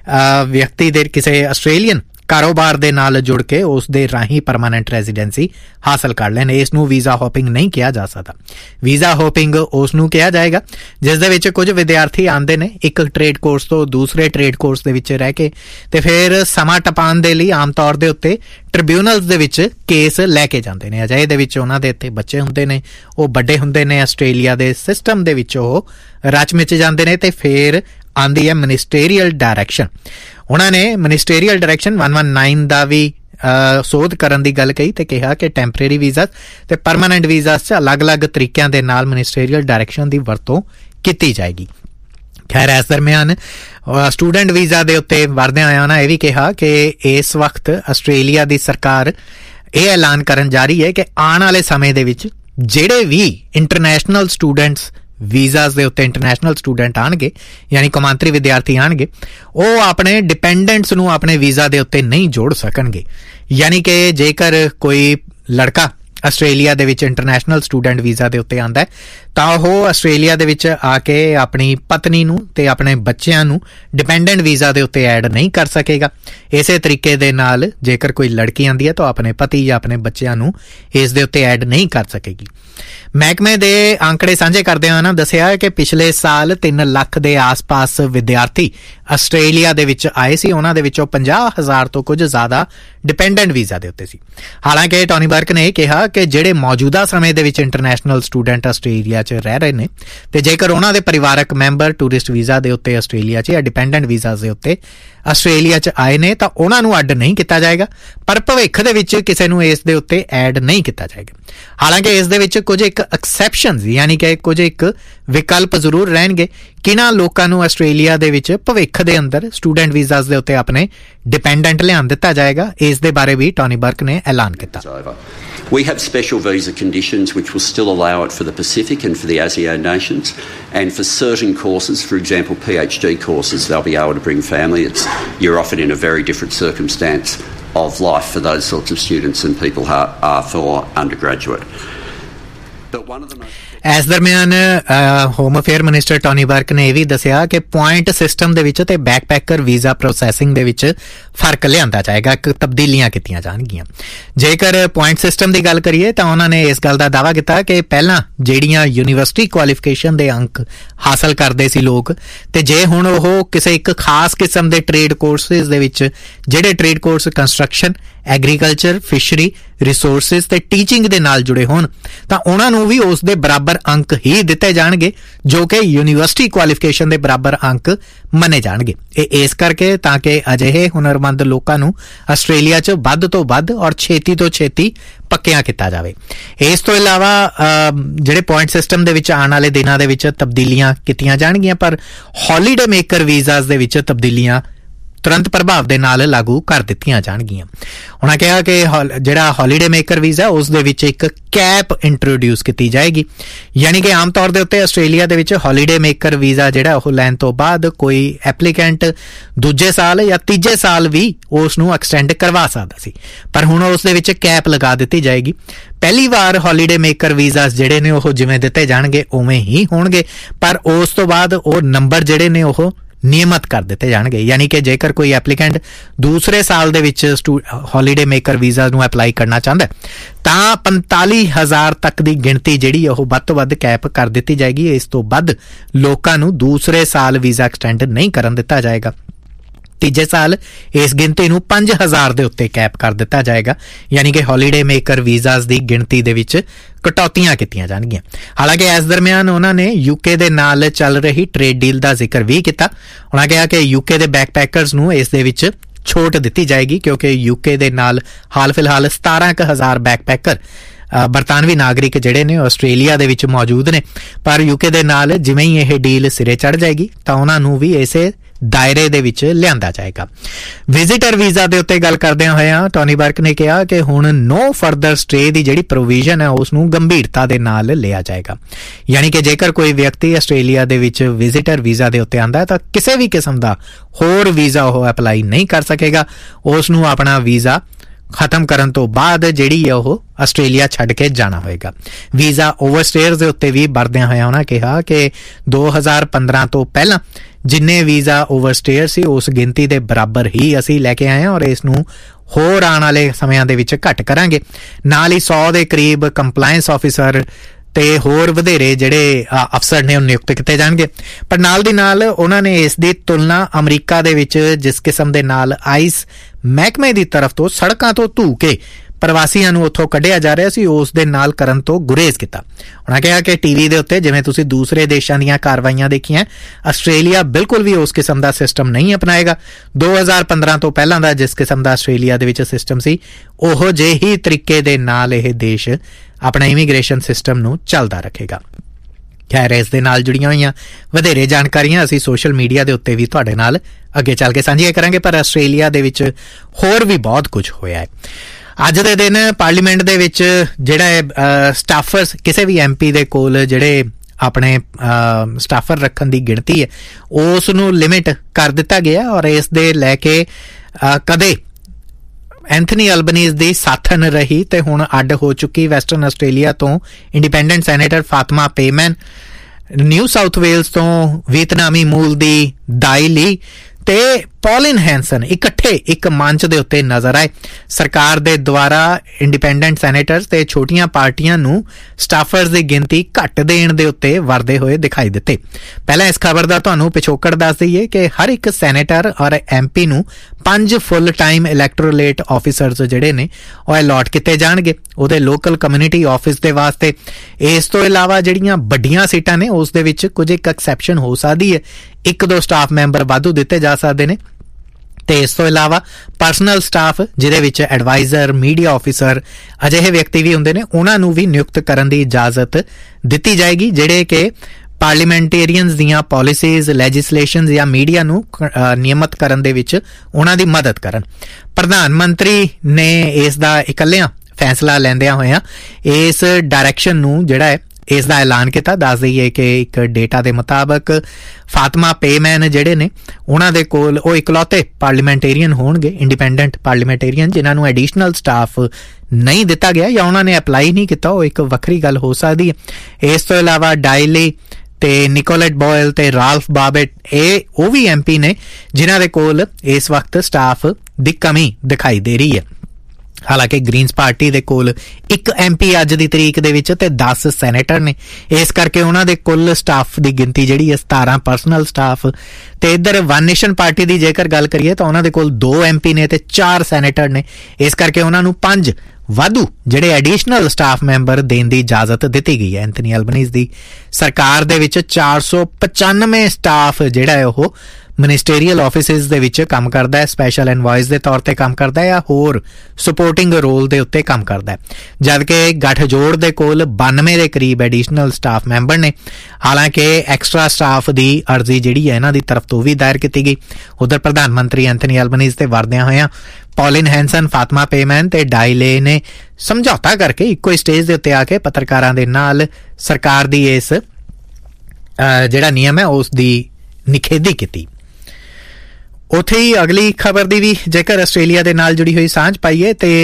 ਵਿਅਕਤੀ ਦੇ ਕਿਸੇ ਆਸਟ੍ਰੇਲੀਅਨ ਕਾਰੋਬਾਰ ਦੇ ਨਾਲ ਜੁੜ ਕੇ ਉਸ ਦੇ ਰਾਹੀਂ ਪਰਮਾਨੈਂਟ ਰੈਜ਼ੀਡੈਂਸੀ ਹਾਸਲ ਕਰ ਲੈਣ। ਇਸ ਨੂੰ ਵੀਜ਼ਾ ਹੌਪਿੰਗ ਨਹੀਂ ਕਿਹਾ ਜਾ ਸਕਦਾ। ਵੀਜ਼ਾ ਹੌਪਿੰਗ ਉਸ ਨੂੰ ਕਿਹਾ ਜਾਏਗਾ ਜਿਸ ਦੇ ਵਿੱਚ ਕੁਝ ਵਿਦਿਆਰਥੀ ਆਉਂਦੇ ਨੇ ਇੱਕ ਟ੍ਰੇਡ ਕੋਰਸ ਤੋਂ ਦੂਸਰੇ ਟ੍ਰੇਡ ਕੋਰਸ ਦੇ ਵਿੱਚ ਰਹਿ ਕੇ ਤੇ ਫਿਰ ਸਮਾਂ ਟਪਾਉਣ ਦੇ ਲਈ ਆਮ ਤੌਰ ਦੇ ਉੱਤੇ ਟ੍ਰਿਬਿਊਨਲਸ ਦੇ ਵਿੱਚ ਕੇਸ ਲੈ ਕੇ ਜਾਂਦੇ ਨੇ। ਅਜਿਹੇ ਦੇ ਵਿੱਚ ਉਹਨਾਂ ਦੇ ਇੱਥੇ ਬੱਚੇ ਹੁੰਦੇ ਨੇ, ਉਹ ਵੱਡੇ ਹੁੰਦੇ ਨੇ, ਆਸਟ੍ਰੇਲੀਆ ਦੇ ਸਿਸਟਮ ਦੇ ਵਿੱਚ ਉਹ ਰਚ ਮਿਚ ਜਾਂਦੇ ਨੇ ਤੇ ਫਿਰ ਆਉਂਦੀ ਹੈ ਮਿਨਿਸਟਰੀਅਲ ਡਾਇਰੈਕਸ਼ਨ। ਉਹਨਾਂ ਨੇ ਮਿਨਿਸਟਰੀਅਲ ਡਾਇਰੈਕਸ਼ਨ ਇੱਕ ਸੌ ਉਨਤਾਲੀ ਦਾ ਵੀ ਸੋਧ ਕਰਨ ਦੀ ਗੱਲ ਕਹੀ ਤੇ ਕਿਹਾ ਕਿ ਟੈਂਪਰੇਰੀ ਵੀਜ਼ਾ ਤੇ ਪਰਮਾਨੈਂਟ ਵੀਜ਼ਾ 'ਚ ਅਲੱਗ-ਅਲੱਗ ਤਰੀਕਿਆਂ ਦੇ ਨਾਲ ਮਿਨਿਸਟਰੀਅਲ ਡਾਇਰੈਕਸ਼ਨ ਦੀ ਵਰਤੋਂ ਕੀਤੀ ਜਾਏਗੀ। ਖੈਰ, ਇਸ ਦਰਮਿਆਨ ਸਟੂਡੈਂਟ ਵੀਜ਼ਾ ਦੇ ਉੱਤੇ ਵਰਦਿਆਂ ਹੋਇਆ ਉਹਨਾਂ ਇਹ ਵੀ ਕਿਹਾ ਕਿ ਇਸ ਵਕਤ ਆਸਟ੍ਰੇਲੀਆ ਦੀ ਸਰਕਾਰ ਇਹ ਐਲਾਨ ਕਰਨ ਜਾ ਰਹੀ ਹੈ ਕਿ ਆਉਣ ਵਾਲੇ ਸਮੇਂ ਦੇ ਵਿੱਚ ਜਿਹੜੇ ਵੀ ਇੰਟਰਨੈਸ਼ਨਲ ਸਟੂਡੈਂਟਸ ਵੀਜ਼ਾਸ ਦੇ ਉੱਤੇ ਇੰਟਰਨੈਸ਼ਨਲ ਸਟੂਡੈਂਟ ਆਉਣਗੇ, ਯਾਨੀ ਕੌਮਾਂਤਰੀ ਵਿਦਿਆਰਥੀ ਆਉਣਗੇ, ਉਹ ਆਪਣੇ ਡਿਪੈਂਡੈਂਟਸ ਨੂੰ ਆਪਣੇ ਵੀਜ਼ਾ ਦੇ ਉੱਤੇ ਨਹੀਂ ਜੋੜ ਸਕਣਗੇ। ਯਾਨੀ ਕਿ ਜੇਕਰ ਕੋਈ ਲੜਕਾ ਆਸਟ੍ਰੇਲੀਆ ਦੇ ਵਿੱਚ ਇੰਟਰਨੈਸ਼ਨਲ ਸਟੂਡੈਂਟ ਵੀਜ਼ਾ ਦੇ ਉੱਤੇ ਆਉਂਦਾ ਤਾਂ ਉਹ ਆਸਟ੍ਰੇਲੀਆ ਦੇ ਵਿੱਚ ਆ ਕੇ ਆਪਣੀ ਪਤਨੀ ਨੂੰ ਤੇ ਆਪਣੇ ਬੱਚਿਆਂ ਨੂੰ ਡਿਪੈਂਡੈਂਟ ਵੀਜ਼ਾ ਦੇ ਉੱਤੇ ਐਡ ਨਹੀਂ ਕਰ ਸਕੇਗਾ। ਇਸੇ ਤਰੀਕੇ ਦੇ ਨਾਲ ਜੇਕਰ ਕੋਈ ਲੜਕੀ ਆਉਂਦੀ ਹੈ ਤਾਂ ਆਪਣੇ ਪਤੀ ਜਾਂ ਆਪਣੇ ਬੱਚਿਆਂ ਨੂੰ ਇਸ ਦੇ ਉੱਤੇ ਐਡ ਨਹੀਂ ਕਰ ਸਕੇਗੀ। ਮਹਿਕਮੇ ਦੇ ਅੰਕੜੇ ਸਾਂਝੇ ਕਰਦਿਆਂ ਉਹਨਾਂ ਦੱਸਿਆ ਕਿ ਪਿਛਲੇ ਸਾਲ ਤਿੰਨ ਲੱਖ ਦੇ ਆਸ-ਪਾਸ ਵਿਦਿਆਰਥੀ ਆਸਟ੍ਰੇਲੀਆ ਦੇ ਵਿੱਚ ਆਏ ਸੀ ਉਹਨਾਂ ਦੇ ਵਿੱਚੋਂ ਪੰਜਾਹ ਹਜ਼ਾਰ ਤੋਂ ਕੁਝ ਜ਼ਿਆਦਾ ਡਿਪੈਂਡੈਂਟ ਵੀਜ਼ਾ ਦੇ ਉੱਤੇ ਸੀ। ਹਾਲਾਂਕਿ ਟੋਨੀ ਬਰਕ ਨੇ ਇਹ ਕਿਹਾ ਕਿ ਜਿਹੜੇ ਮੌਜੂਦਾ ਸਮੇਂ ਦੇ ਵਿੱਚ ਇੰਟਰਨੈਸ਼ਨਲ ਸਟੂਡੈਂਟ ਆਸਟ੍ਰੇਲੀਆ 'ਚ ਰਹਿ ਰਹੇ ਨੇ ਤੇ ਜੇਕਰ ਉਹਨਾਂ ਦੇ ਪਰਿਵਾਰਕ ਮੈਂਬਰ ਟੂਰਿਸਟ ਵੀਜ਼ਾ ਦੇ ਉੱਤੇ ਆਸਟ੍ਰੇਲੀਆ 'ਚ ਜਾਂ ਡਿਪੈਂਡੈਂਟ ਵੀਜ਼ਾ ਦੇ ਉੱਤੇ ਆਸਟ੍ਰੇਲੀਆ 'ਚ ਆਏ ਨੇ ਤਾਂ ਉਹਨਾਂ ਨੂੰ ਅੱਡ ਨਹੀਂ ਕੀਤਾ ਜਾਏਗਾ, ਪਰ ਭਵਿੱਖ ਦੇ ਵਿੱਚ ਕਿਸੇ ਨੂੰ ਇਸ ਦੇ ਉੱਤੇ ਐਡ ਨਹੀਂ ਕੀਤਾ ਜਾਏਗਾ। ਹਾਲਾਂਕਿ ਇਸ ਦੇ ਵਿੱਚ ਕੁਝ ਇੱਕ ਐਕਸੈਪਸ਼ਨਸ ਯਾਨੀ ਕਿ ਕੁਝ ਇੱਕ ਵਿਕਲਪ ਜ਼ਰੂਰ ਰਹਿਣਗੇ ਕਿਹਨਾਂ ਲੋਕਾਂ ਨੂੰ ਆਸਟ੍ਰੇਲੀਆ ਦੇ ਵਿੱਚ ਭਵਿੱਖ ਦੇ ਅੰਦਰ ਸਟੂਡੈਂਟ ਵੀਜ਼ਾਸ ਦੇ ਉੱਤੇ ਆਪਣੇ ਡਿਪੈਂਡੈਂਟ ਲਿਆਉਣ ਦਿੱਤਾ ਜਾਏਗਾ। ਇਸ ਦੇ ਬਾਰੇ ਵੀ ਟੋਨੀ ਬਰਕ ਨੇ ਐਲਾਨ ਕੀਤਾ। We have special visa conditions which will still allow it for the Pacific and for the ASEAN nations, and for certain courses, for example PhD courses, they'll be able to bring family. It's, you're often in a very different circumstance of life for those sorts of students than people are, are for undergraduate. But one of the most ਇਸ ਦਰਮਿਆਨ home affair minister Tony ਬਰਕ ਨੇ ਇਹ ਵੀ ਦੱਸਿਆ ਕਿ point system ਦੇ ਵਿੱਚ ਤੇ ਬੈਕਪੈਕਰ visa processing ਦੇ ਵਿੱਚ ਫਰਕ ਲਿਆਂਦਾ ਜਾਏਗਾ, ਤਬਦੀਲੀਆਂ ਕੀਤੀਆਂ ਜਾਣਗੀਆਂ। ਜੇਕਰ ਪੁਆਇੰਟ ਸਿਸਟਮ ਦੀ ਗੱਲ ਕਰੀਏ ਤਾਂ ਉਹਨਾਂ ਨੇ ਇਸ ਗੱਲ ਦਾ ਦਾਅਵਾ ਕੀਤਾ ਕਿ ਪਹਿਲਾਂ ਜਿਹੜੀਆਂ ਯੂਨੀਵਰਸਿਟੀ ਕੁਆਲੀਫਿਕੇਸ਼ਨ ਦੇ ਅੰਕ ਹਾਸਲ ਕਰਦੇ ਸੀ ਲੋਕ, ਤੇ ਜੇ ਹੁਣ ਉਹ ਕਿਸੇ ਇੱਕ ਖਾਸ ਕਿਸਮ ਦੇ ਟ੍ਰੇਡ ਕੋਰਸਿਸ ਦੇ ਵਿੱਚ, ਜਿਹੜੇ trade course construction, agriculture, fishery, resources ਤੇ ਟੀਚਿੰਗ ਦੇ ਨਾਲ ਜੁੜੇ ਹੋਣ ਤਾਂ ਉਹਨਾਂ ਨੂੰ ਵੀ ਉਸ ਦੇ ਬਰਾਬਰ ਅੰਕ ਹੀ ਦਿੱਤੇ ਜਾਣਗੇ ਜੋ ਕਿ ਯੂਨੀਵਰਸਿਟੀ ਕੁਆਲੀਫਿਕੇਸ਼ਨ ਦੇ ਬਰਾਬਰ ਅੰਕ ਮੰਨੇ ਜਾਣਗੇ। ਇਹ ਇਸ ਕਰਕੇ ਤਾਂ ਕਿ ਅਜਿਹੇ ਹੁਨਰਮੰਦ ਲੋਕਾਂ ਨੂੰ ਆਸਟ੍ਰੇਲੀਆ 'ਚ ਵੱਧ ਤੋਂ ਵੱਧ ਔਰ ਛੇਤੀ ਤੋਂ ਛੇਤੀ ਪੱਕਿਆਂ ਕੀਤਾ ਜਾਵੇ। ਇਸ ਤੋਂ ਇਲਾਵਾ ਜਿਹੜੇ ਪੁਆਇੰਟ ਸਿਸਟਮ ਦੇ ਵਿੱਚ ਆਉਣ ਵਾਲੇ ਦਿਨਾਂ ਦੇ ਵਿੱਚ ਤਬਦੀਲੀਆਂ ਕੀਤੀਆਂ ਜਾਣਗੀਆਂ, ਪਰ ਹੌਲੀਡੇ ਮੇਕਰ ਵੀਜ਼ਾਸ ਦੇ ਵਿੱਚ ਤਬਦੀਲੀਆਂ ਤੁਰੰਤ ਪ੍ਰਭਾਵ ਦੇ ਨਾਲ ਲਾਗੂ ਕਰ ਦਿੱਤੀਆਂ ਜਾਣਗੀਆਂ। ਉਹਨਾਂ ਕਿਹਾ ਕਿ ਜਿਹੜਾ ਹੌਲੀਡੇ ਮੇਕਰ ਵੀਜ਼ਾ ਉਸ ਦੇ ਵਿੱਚ ਇੱਕ ਕੈਪ ਇੰਟਰੋਡਿਊਸ ਕੀਤੀ ਜਾਏਗੀ, ਯਾਨੀ ਕਿ ਆਮ ਤੌਰ ਦੇ ਉੱਤੇ ਆਸਟ੍ਰੇਲੀਆ ਦੇ ਵਿੱਚ ਹੌਲੀਡੇ ਮੇਕਰ ਵੀਜ਼ਾ ਜਿਹੜਾ ਉਹ ਲੈਣ ਤੋਂ ਬਾਅਦ ਕੋਈ ਐਪਲੀਕੈਂਟ ਦੂਜੇ ਸਾਲ ਜਾਂ ਤੀਜੇ ਸਾਲ ਵੀ ਉਸ ਨੂੰ ਐਕਸਟੈਂਡ ਕਰਵਾ ਸਕਦਾ ਸੀ, ਪਰ ਹੁਣ ਉਸ ਦੇ ਵਿੱਚ ਕੈਪ ਲਗਾ ਦਿੱਤੀ ਜਾਏਗੀ। ਪਹਿਲੀ ਵਾਰ ਹੌਲੀਡੇ ਮੇਕਰ ਵੀਜ਼ਾਸ ਜਿਹੜੇ ਨੇ ਉਹ ਜਿਵੇਂ ਦਿੱਤੇ ਜਾਣਗੇ ਉਵੇਂ ਹੀ ਹੋਣਗੇ, ਪਰ ਉਸ ਤੋਂ ਬਾਅਦ ਉਹ ਨੰਬਰ ਜਿਹੜੇ ਨੇ ਉਹ ਨਿਯਮਤ ਕਰ ਦਿੱਤੇ ਜਾਣਗੇ। ਯਾਨੀ ਕਿ ਜੇਕਰ ਕੋਈ ਐਪਲੀਕੈਂਟ ਦੂਸਰੇ ਸਾਲ ਦੇ ਵਿੱਚ ਹੌਲੀਡੇ ਮੇਕਰ ਵੀਜ਼ਾ ਨੂੰ ਅਪਲਾਈ ਕਰਨਾ ਚਾਹੁੰਦਾ ਤਾਂ ਪੰਤਾਲੀ ਹਜ਼ਾਰ ਤੱਕ ਦੀ ਗਿਣਤੀ ਜਿਹੜੀ ਉਹ ਵੱਧ ਤੋਂ ਵੱਧ ਕੈਪ ਕਰ ਦਿੱਤੀ ਜਾਏਗੀ। ਇਸ ਤੋਂ ਵੱਧ ਲੋਕਾਂ ਨੂੰ ਦੂਸਰੇ ਸਾਲ ਵੀਜ਼ਾ ਐਕਸਟੈਂਡ ਨਹੀਂ ਕਰਨ ਦਿੱਤਾ ਜਾਏਗਾ। ਤੀਜੇ ਸਾਲ ਇਸ ਗਿਣਤੀ ਨੂੰ ਪੰਜ ਹਜ਼ਾਰ ਦੇ ਉੱਤੇ ਕੈਪ ਕਰ ਦਿੱਤਾ ਜਾਏਗਾ, ਯਾਨੀ ਕਿ ਹੌਲੀਡੇ ਮੇਕਰ ਵੀਜ਼ਾਸ ਦੀ ਗਿਣਤੀ ਦੇ ਵਿੱਚ ਕਟੌਤੀਆਂ ਕੀਤੀਆਂ ਜਾਣਗੀਆਂ। ਹਾਲਾਂਕਿ ਇਸ ਦਰਮਿਆਨ ਉਹਨਾਂ ਨੇ ਯੂਕੇ ਦੇ ਨਾਲ ਚੱਲ ਰਹੀ ਟ੍ਰੇਡ ਡੀਲ ਦਾ ਜ਼ਿਕਰ ਵੀ ਕੀਤਾ। ਉਹਨਾਂ ਕਿਹਾ ਕਿ ਯੂਕੇ ਦੇ ਬੈਕਪੈਕਰਸ ਨੂੰ ਇਸ ਦੇ ਵਿੱਚ ਛੋਟ ਦਿੱਤੀ ਜਾਏਗੀ ਕਿਉਂਕਿ ਯੂਕੇ ਦੇ ਨਾਲ ਹਾਲ ਫਿਲਹਾਲ ਸਤਾਰਾਂ ਕੁ ਹਜ਼ਾਰ ਬੈਕਪੈਕਰ ਬਰਤਾਨਵੀ ਨਾਗਰਿਕ ਜਿਹੜੇ ਨੇ ਆਸਟ੍ਰੇਲੀਆ ਦੇ ਵਿੱਚ ਮੌਜੂਦ ਨੇ, ਪਰ ਯੂਕੇ ਦੇ ਨਾਲ ਜਿਵੇਂ ਹੀ ਇਹ ਡੀਲ ਸਿਰੇ ਚੜ੍ਹ ਜਾਏਗੀ ਤਾਂ ਉਹਨਾਂ ਨੂੰ ਵੀ ਇਸੇ ਦਾਇਰੇ ਦੇ ਵਿੱਚ ਲਿਆਂਦਾ ਜਾਏਗਾ। ਵਿਜ਼ਿਟਰ ਵੀਜ਼ਾ ਦੇ ਉੱਤੇ ਗੱਲ ਕਰਦਿਆਂ ਹੋਇਆਂ ਟੋਨੀ ਬਰਕ ਨੇ ਕਿਹਾ ਕਿ ਹੁਣ ਨੋ ਫਰਦਰ ਸਟੇ ਦੀ ਜਿਹੜੀ ਪ੍ਰੋਵੀਜ਼ਨ ਹੈ ਉਸ ਨੂੰ ਗੰਭੀਰਤਾ ਦੇ ਨਾਲ ਲਿਆ ਜਾਏਗਾ, ਯਾਨੀ ਕਿ ਜੇਕਰ ਕੋਈ ਵਿਅਕਤੀ ਆਸਟ੍ਰੇਲੀਆ ਦੇ ਵਿੱਚ ਵਿਜ਼ਿਟਰ ਵੀਜ਼ਾ ਦੇ ਉੱਤੇ ਆਉਂਦਾ ਤਾਂ ਕਿਸੇ ਵੀ ਕਿਸਮ ਦਾ ਹੋਰ ਵੀਜ਼ਾ ਉਹ ਅਪਲਾਈ ਨਹੀਂ ਕਰ ਸਕੇਗਾ। ਉਸ ਨੂੰ ਆਪਣਾ ਵੀਜ਼ਾ ਖਤਮ ਕਰਨ ਤੋਂ ਬਾਅਦ ਜਿਹੜੀ ਹੈ ਉਹ ਆਸਟ੍ਰੇਲੀਆ ਛੱਡ ਕੇ ਜਾਣਾ ਹੋਏਗਾ। ਵੀਜ਼ਾ ਓਵਰਸਟੇਅਰਸ ਦੇ ਉੱਤੇ ਵੀ ਵਰਤਦਿਆਂ ਹੋਇਆ ਉਹਨਾਂ ਕਿਹਾ ਕਿ ਦੋ ਹਜ਼ਾਰ ਪੰਦਰਾਂ ਤੋਂ ਪਹਿਲਾਂ ਜਿੰਨੇ ਵੀਜ਼ਾ ਓਵਰਸਟੇਅਰ ਸੀ ਉਸ ਗਿਣਤੀ ਦੇ ਬਰਾਬਰ ਹੀ ਅਸੀਂ ਲੈ ਕੇ ਆਏ ਹਾਂ ਔਰ ਇਸ ਨੂੰ ਹੋਰ ਆਉਣ ਵਾਲੇ ਸਮਿਆਂ ਦੇ ਵਿੱਚ ਘੱਟ ਕਰਾਂਗੇ। ਨਾਲ ਹੀ ਸੌ ਦੇ ਕਰੀਬ ਕੰਪਲਾਇੰਸ ਆਫਿਸਰ ਤੇ ਹੋਰ ਵਧੇਰੇ ਜਿਹੜੇ ਅਫਸਰ ਨੇ ਉਹ ਨਿਯੁਕਤ ਕੀਤੇ ਜਾਣਗੇ। ਪਰ ਨਾਲ ਦੀ ਨਾਲ ਉਹਨਾਂ ਨੇ ਇਸ ਦੀ ਤੁਲਨਾ ਅਮਰੀਕਾ ਦੇ ਵਿੱਚ ਜਿਸ ਕਿਸਮ ਦੇ ਨਾਲ ਆਈਸ ਮਹਿਕਮੇ ਦੀ ਤਰਫ ਤੋਂ ਸੜਕਾਂ ਤੋਂ ਧੂ ਕੇ ਪ੍ਰਵਾਸੀਆਂ ਨੂੰ ਉੱਥੋਂ ਕੱਢਿਆ ਜਾ ਰਿਹਾ ਸੀ ਉਸ ਦੇ ਨਾਲ ਕਰਨ ਤੋਂ ਗੁਰੇਜ਼ ਕੀਤਾ। ਉਹਨਾਂ ਕਿਹਾ ਕਿ ਟੀਵੀ ਦੇ ਉੱਤੇ ਜਿਵੇਂ ਤੁਸੀਂ ਦੂਸਰੇ ਦੇਸ਼ਾਂ ਦੀਆਂ ਕਾਰਵਾਈਆਂ ਦੇਖੀਆਂ, ਆਸਟ੍ਰੇਲੀਆ ਬਿਲਕੁਲ ਵੀ ਉਸ ਕਿਸਮ ਦਾ ਸਿਸਟਮ ਨਹੀਂ ਅਪਣਾਏਗਾ। ਦੋ ਹਜ਼ਾਰ ਪੰਦਰਾਂ ਤੋਂ ਪਹਿਲਾਂ ਦਾ ਜਿਸ ਕਿਸਮ ਦਾ ਆਸਟ੍ਰੇਲੀਆ ਦੇ ਵਿੱਚ ਸਿਸਟਮ ਸੀ ਉਹੋ ਜਿਹੇ ਹੀ ਤਰੀਕੇ ਦੇ ਨਾਲ ਇਹ ਦੇਸ਼ ਆਪਣਾ ਇਮੀਗ੍ਰੇਸ਼ਨ ਸਿਸਟਮ ਨੂੰ ਚੱਲਦਾ ਰੱਖੇਗਾ। ਖੈਰ, ਇਸ ਦੇ ਨਾਲ ਜੁੜੀਆਂ ਹੋਈਆਂ ਵਧੇਰੇ ਜਾਣਕਾਰੀਆਂ ਅਸੀਂ ਸੋਸ਼ਲ ਮੀਡੀਆ ਦੇ ਉੱਤੇ ਵੀ ਤੁਹਾਡੇ ਨਾਲ ਅੱਗੇ ਚੱਲ ਕੇ ਸਾਂਝੀਆਂ ਕਰਾਂਗੇ, ਪਰ ਆਸਟ੍ਰੇਲੀਆ ਦੇ ਵਿੱਚ ਹੋਰ ਵੀ ਬਹੁਤ ਕੁਝ ਹੋਇਆ ਹੈ। ਅੱਜ ਦੇ ਦਿਨ ਪਾਰਲੀਮੈਂਟ ਦੇ ਵਿੱਚ ਜਿਹੜਾ ਸਟਾਫਰਸ ਕਿਸੇ ਵੀ ਐਮ ਪੀ ਦੇ ਕੋਲ ਜਿਹੜੇ ਆਪਣੇ ਸਟਾਫਰ ਰੱਖਣ ਦੀ ਗਿਣਤੀ ਹੈ ਉਸ ਨੂੰ ਲਿਮਿਟ ਕਰ ਦਿੱਤਾ ਗਿਆ ਔਰ ਇਸ ਦੇ ਲੈ ਕੇ ਕਦੇ ਐਂਥਨੀ ਅਲਬਨੀਜ਼ ਦੀ ਸਾਥਣ ਰਹੀ ਤੇ ਹੁਣ ਅੱਡ ਹੋ ਚੁੱਕੀ ਵੈਸਟਰਨ ਆਸਟ੍ਰੇਲੀਆ ਤੋਂ independent senator Fatima ਪੇਮੈਨ, new south Wales ਤੋਂ ਵੀਅਤਨਾਮੀ ਮੂਲ ਦੀ ਦਾਈ ਲੀ ਤੇ ਪੌਲਿਨ ਹੈਂਸਨ ਇਕੱਠੇ ਇੱਕ ਮੰਚ ਦੇ ਉੱਤੇ ਨਜ਼ਰ ਆਏ। ਸਰਕਾਰ ਦੇ ਦੁਆਰਾ ਇੰਡੀਪੈਂਡੈਂਟ ਸੈਨੇਟਰਸ ਤੇ ਛੋਟੀਆਂ ਪਾਰਟੀਆਂ ਨੂੰ ਸਟਾਫਰਸ ਦੀ ਗਿਣਤੀ ਘੱਟ ਦੇਣ ਦੇ ਉੱਤੇ ਵਰਦੇ ਹੋਏ ਦਿਖਾਈ ਦਿੱਤੇ। ਪਹਿਲਾਂ ਇਸ ਖਬਰ ਦਾ ਤੁਹਾਨੂੰ ਪਿਛੋਕੜ ਦੱਸ ਦਈਏ ਕਿ ਹਰ ਇੱਕ ਸੈਨੇਟਰ ਔਰ ਐਮਪੀ ਨੂੰ ਪੰਜ ਫੁੱਲ ਟਾਈਮ ਇਲੈਕਟੋਰੇਟ ਆਫਿਸਰਸ ਜਿਹੜੇ ਨੇ ਉਹ ਅਲਾਟ ਕੀਤੇ ਜਾਣਗੇ ਉਹਦੇ ਲੋਕਲ ਕਮਿਊਨਿਟੀ ਆਫਿਸ ਦੇ ਵਾਸਤੇ। ਇਸ ਤੋਂ ਇਲਾਵਾ ਜਿਹੜੀਆਂ ਵੱਡੀਆਂ ਸੀਟਾਂ ਨੇ ਉਸ ਦੇ ਵਿੱਚ ਕੁਝ ਇੱਕ ਐਕਸੈਪਸ਼ਨ ਹੋ ਸਕਦੀ ਹੈ, ਇੱਕ ਦੋ ਸਟਾਫ ਮੈਂਬਰ ਵਾਧੂ ਦਿੱਤੇ ਜਾ ਸਕਦੇ ਨੇ। ਤੇ ਇਸ ਤੋਂ ਇਲਾਵਾ ਪਰਸਨਲ ਸਟਾਫ ਜਿਹਦੇ ਵਿੱਚ ਐਡਵਾਈਜ਼ਰ, ਮੀਡੀਆ ਆਫਿਸਰ ਅਜਿਹੇ ਵਿਅਕਤੀ ਵੀ ਹੁੰਦੇ ਨੇ, ਉਹਨਾਂ ਨੂੰ ਵੀ ਨਿਯੁਕਤ ਕਰਨ ਦੀ ਇਜਾਜ਼ਤ ਦਿੱਤੀ ਜਾਏਗੀ ਜਿਹੜੇ ਕਿ ਪਾਰਲੀਮੈਂਟੇਰੀਅਨਸ ਦੀਆਂ ਪਾਲਿਸੀਜ਼, ਲੈਜਿਸਲੇਸ਼ਨਸ ਜਾਂ ਮੀਡੀਆ ਨੂੰ ਨਿਯਮਤ ਕਰਨ ਦੇ ਵਿੱਚ ਉਹਨਾਂ ਦੀ ਮਦਦ ਕਰਨ। ਪ੍ਰਧਾਨ ਮੰਤਰੀ ਨੇ ਇਸ ਦਾ ਇਕੱਲਿਆਂ ਫੈਸਲਾ ਲੈਂਦਿਆਂ ਹੋਇਆਂ ਇਸ ਡਾਇਰੈਕਸ਼ਨ ਨੂੰ ਜਿਹੜਾ ਹੈ ਇਸ ਦਾ ਐਲਾਨ ਕੀਤਾ। ਦੱਸ ਦਈਏ ਕਿ ਇੱਕ ਡੇਟਾ ਦੇ ਮੁਤਾਬਕ ਫਾਤਮਾ ਪੇਮੈਨ ਜਿਹੜੇ ਨੇ ਉਹਨਾਂ ਦੇ ਕੋਲ ਉਹ ਇਕਲੌਤੇ ਪਾਰਲੀਮੈਂਟੇਰੀਅਨ ਹੋਣਗੇ, ਇੰਡੀਪੈਂਡੈਂਟ ਪਾਰਲੀਮੈਂਟੇਰੀਅਨ ਜਿਨ੍ਹਾਂ ਨੂੰ ਐਡੀਸ਼ਨਲ ਸਟਾਫ ਨਹੀਂ ਦਿੱਤਾ ਗਿਆ ਜਾਂ ਉਹਨਾਂ ਨੇ ਅਪਲਾਈ ਨਹੀਂ ਕੀਤਾ, ਉਹ ਇੱਕ ਵੱਖਰੀ ਗੱਲ ਹੋ ਸਕਦੀ ਹੈ। ਇਸ ਤੋਂ ਇਲਾਵਾ ਡਾਇਲੀ ਤੇ ਨਿਕੋਲੇਟ ਬੋਇਲ ਤੇ ਰਾਲਫ ਬਾਬੇਟ ਇਹ ਉਹ ਵੀ ਐਮਪੀ ਨੇ ਜਿਨ੍ਹਾਂ ਦੇ ਕੋਲ ਇਸ ਵਕਤ ਸਟਾਫ ਦੀ ਕਮੀ ਦਿਖਾਈ ਦੇ ਰਹੀ ਹੈ। ਹਾਲਾਂਕਿ ਗ੍ਰੀਨਸ ਪਾਰਟੀ ਦੇ ਕੋਲ ਇੱਕ ਐਮਪੀ ਅੱਜ ਦੀ ਤਰੀਕ ਦੇ ਵਿੱਚ ਤੇ ਦਸ ਸੈਨੇਟਰ ਨੇ, ਇਸ ਕਰਕੇ ਉਹਨਾਂ ਦੇ ਕੁੱਲ ਸਟਾਫ ਦੀ ਗਿਣਤੀ ਜਿਹੜੀ ਹੈ ਸਤਾਰਾਂ ਪਰਸਨਲ ਸਟਾਫ। ਤੇ ਇੱਧਰ ਵਨ ਨੇਸ਼ਨ ਪਾਰਟੀ ਦੀ ਜੇਕਰ ਗੱਲ ਕਰੀਏ ਤਾਂ ਉਹਨਾਂ ਦੇ ਕੋਲ ਦੋ ਐਮਪੀ ਨੇ ਤੇ ਚਾਰ ਸੈਨੇਟਰ ਨੇ, ਇਸ ਕਰਕੇ ਉਹਨਾਂ ਨੂੰ ਪੰਜ ਵਾਧੂ ਜਿਹੜੇ ਐਡੀਸ਼ਨਲ ਸਟਾਫ ਮੈਂਬਰ ਦੇਣ ਦੀ ਇਜਾਜ਼ਤ ਦਿੱਤੀ ਗਈ ਹੈ। ਐਂਥਨੀ ਐਲਬਨੀਜ਼ ਦੀ ਸਰਕਾਰ ਦੇ ਵਿੱਚ ਚਾਰ ਸੌ ਪਚਾਨਵੇਂ ਸਟਾਫ ਜਿਹੜਾ ਹੈ ਉਹ ਮਿਨਿਸਟਰੀਅਲ ਆਫਿਸਿਸ ਦੇ ਵਿੱਚ ਕੰਮ ਕਰਦਾ ਹੈ, ਸਪੈਸ਼ਲ ਐਨਵਾਇਸ ਦੇ ਤੌਰ ਤੇ ਕੰਮ ਕਰਦਾ ਹੈ ਜਾਂ ਹੋਰ ਸਪੋਰਟਿੰਗ ਰੋਲ ਦੇ ਉੱਤੇ ਕੰਮ ਕਰਦਾ ਹੈ, ਜਦਕਿ ਗੱਠਜੋੜ ਦੇ ਕੋਲ ਬਾਨਵੇਂ ਦੇ ਕਰੀਬ ਐਡੀਸ਼ਨਲ ਸਟਾਫ ਮੈਂਬਰ ਨੇ। ਹਾਲਾਂਕਿ ਐਕਸਟਰਾ ਸਟਾਫ ਦੀ ਅਰਜ਼ੀ ਜਿਹੜੀ ਹੈ ਇਹਨਾਂ ਦੀ ਤਰਫ ਤੋਂ ਵੀ ਦਾਇਰ ਕੀਤੀ ਗਈ। ਉਧਰ ਪ੍ਰਧਾਨ ਮੰਤਰੀ ਐਂਥਨੀ ਐਲਬਨੀਜ਼ ਤੇ ਵਰਦਿਆਂ ਹੋਇਆਂ ਪੌਲਿਨ ਹੈਂਸਨ, ਫਾਤਮਾ ਪੇਮੈਨ ਤੇ ਡਾਇਲੇ ਨੇ ਸਮਝੌਤਾ ਕਰਕੇ ਇੱਕੋ ਸਟੇਜ ਦੇ ਉੱਤੇ ਆ ਕੇ ਪੱਤਰਕਾਰਾਂ ਦੇ ਨਾਲ ਸਰਕਾਰ ਦੀ ਇਸ ਜਿਹੜਾ ਨਿਯਮ ਹੈ ਉਸ ਦੀ ਨਿਖੇਧੀ ਕੀਤੀ। ਉੱਥੇ ਹੀ ਅਗਲੀ ਖਬਰ ਦੀ ਵੀ ਜੇਕਰ ਆਸਟ੍ਰੇਲੀਆ ਦੇ ਨਾਲ ਜੁੜੀ ਹੋਈ ਸਾਂਝ ਪਾਈਏ ਤੇ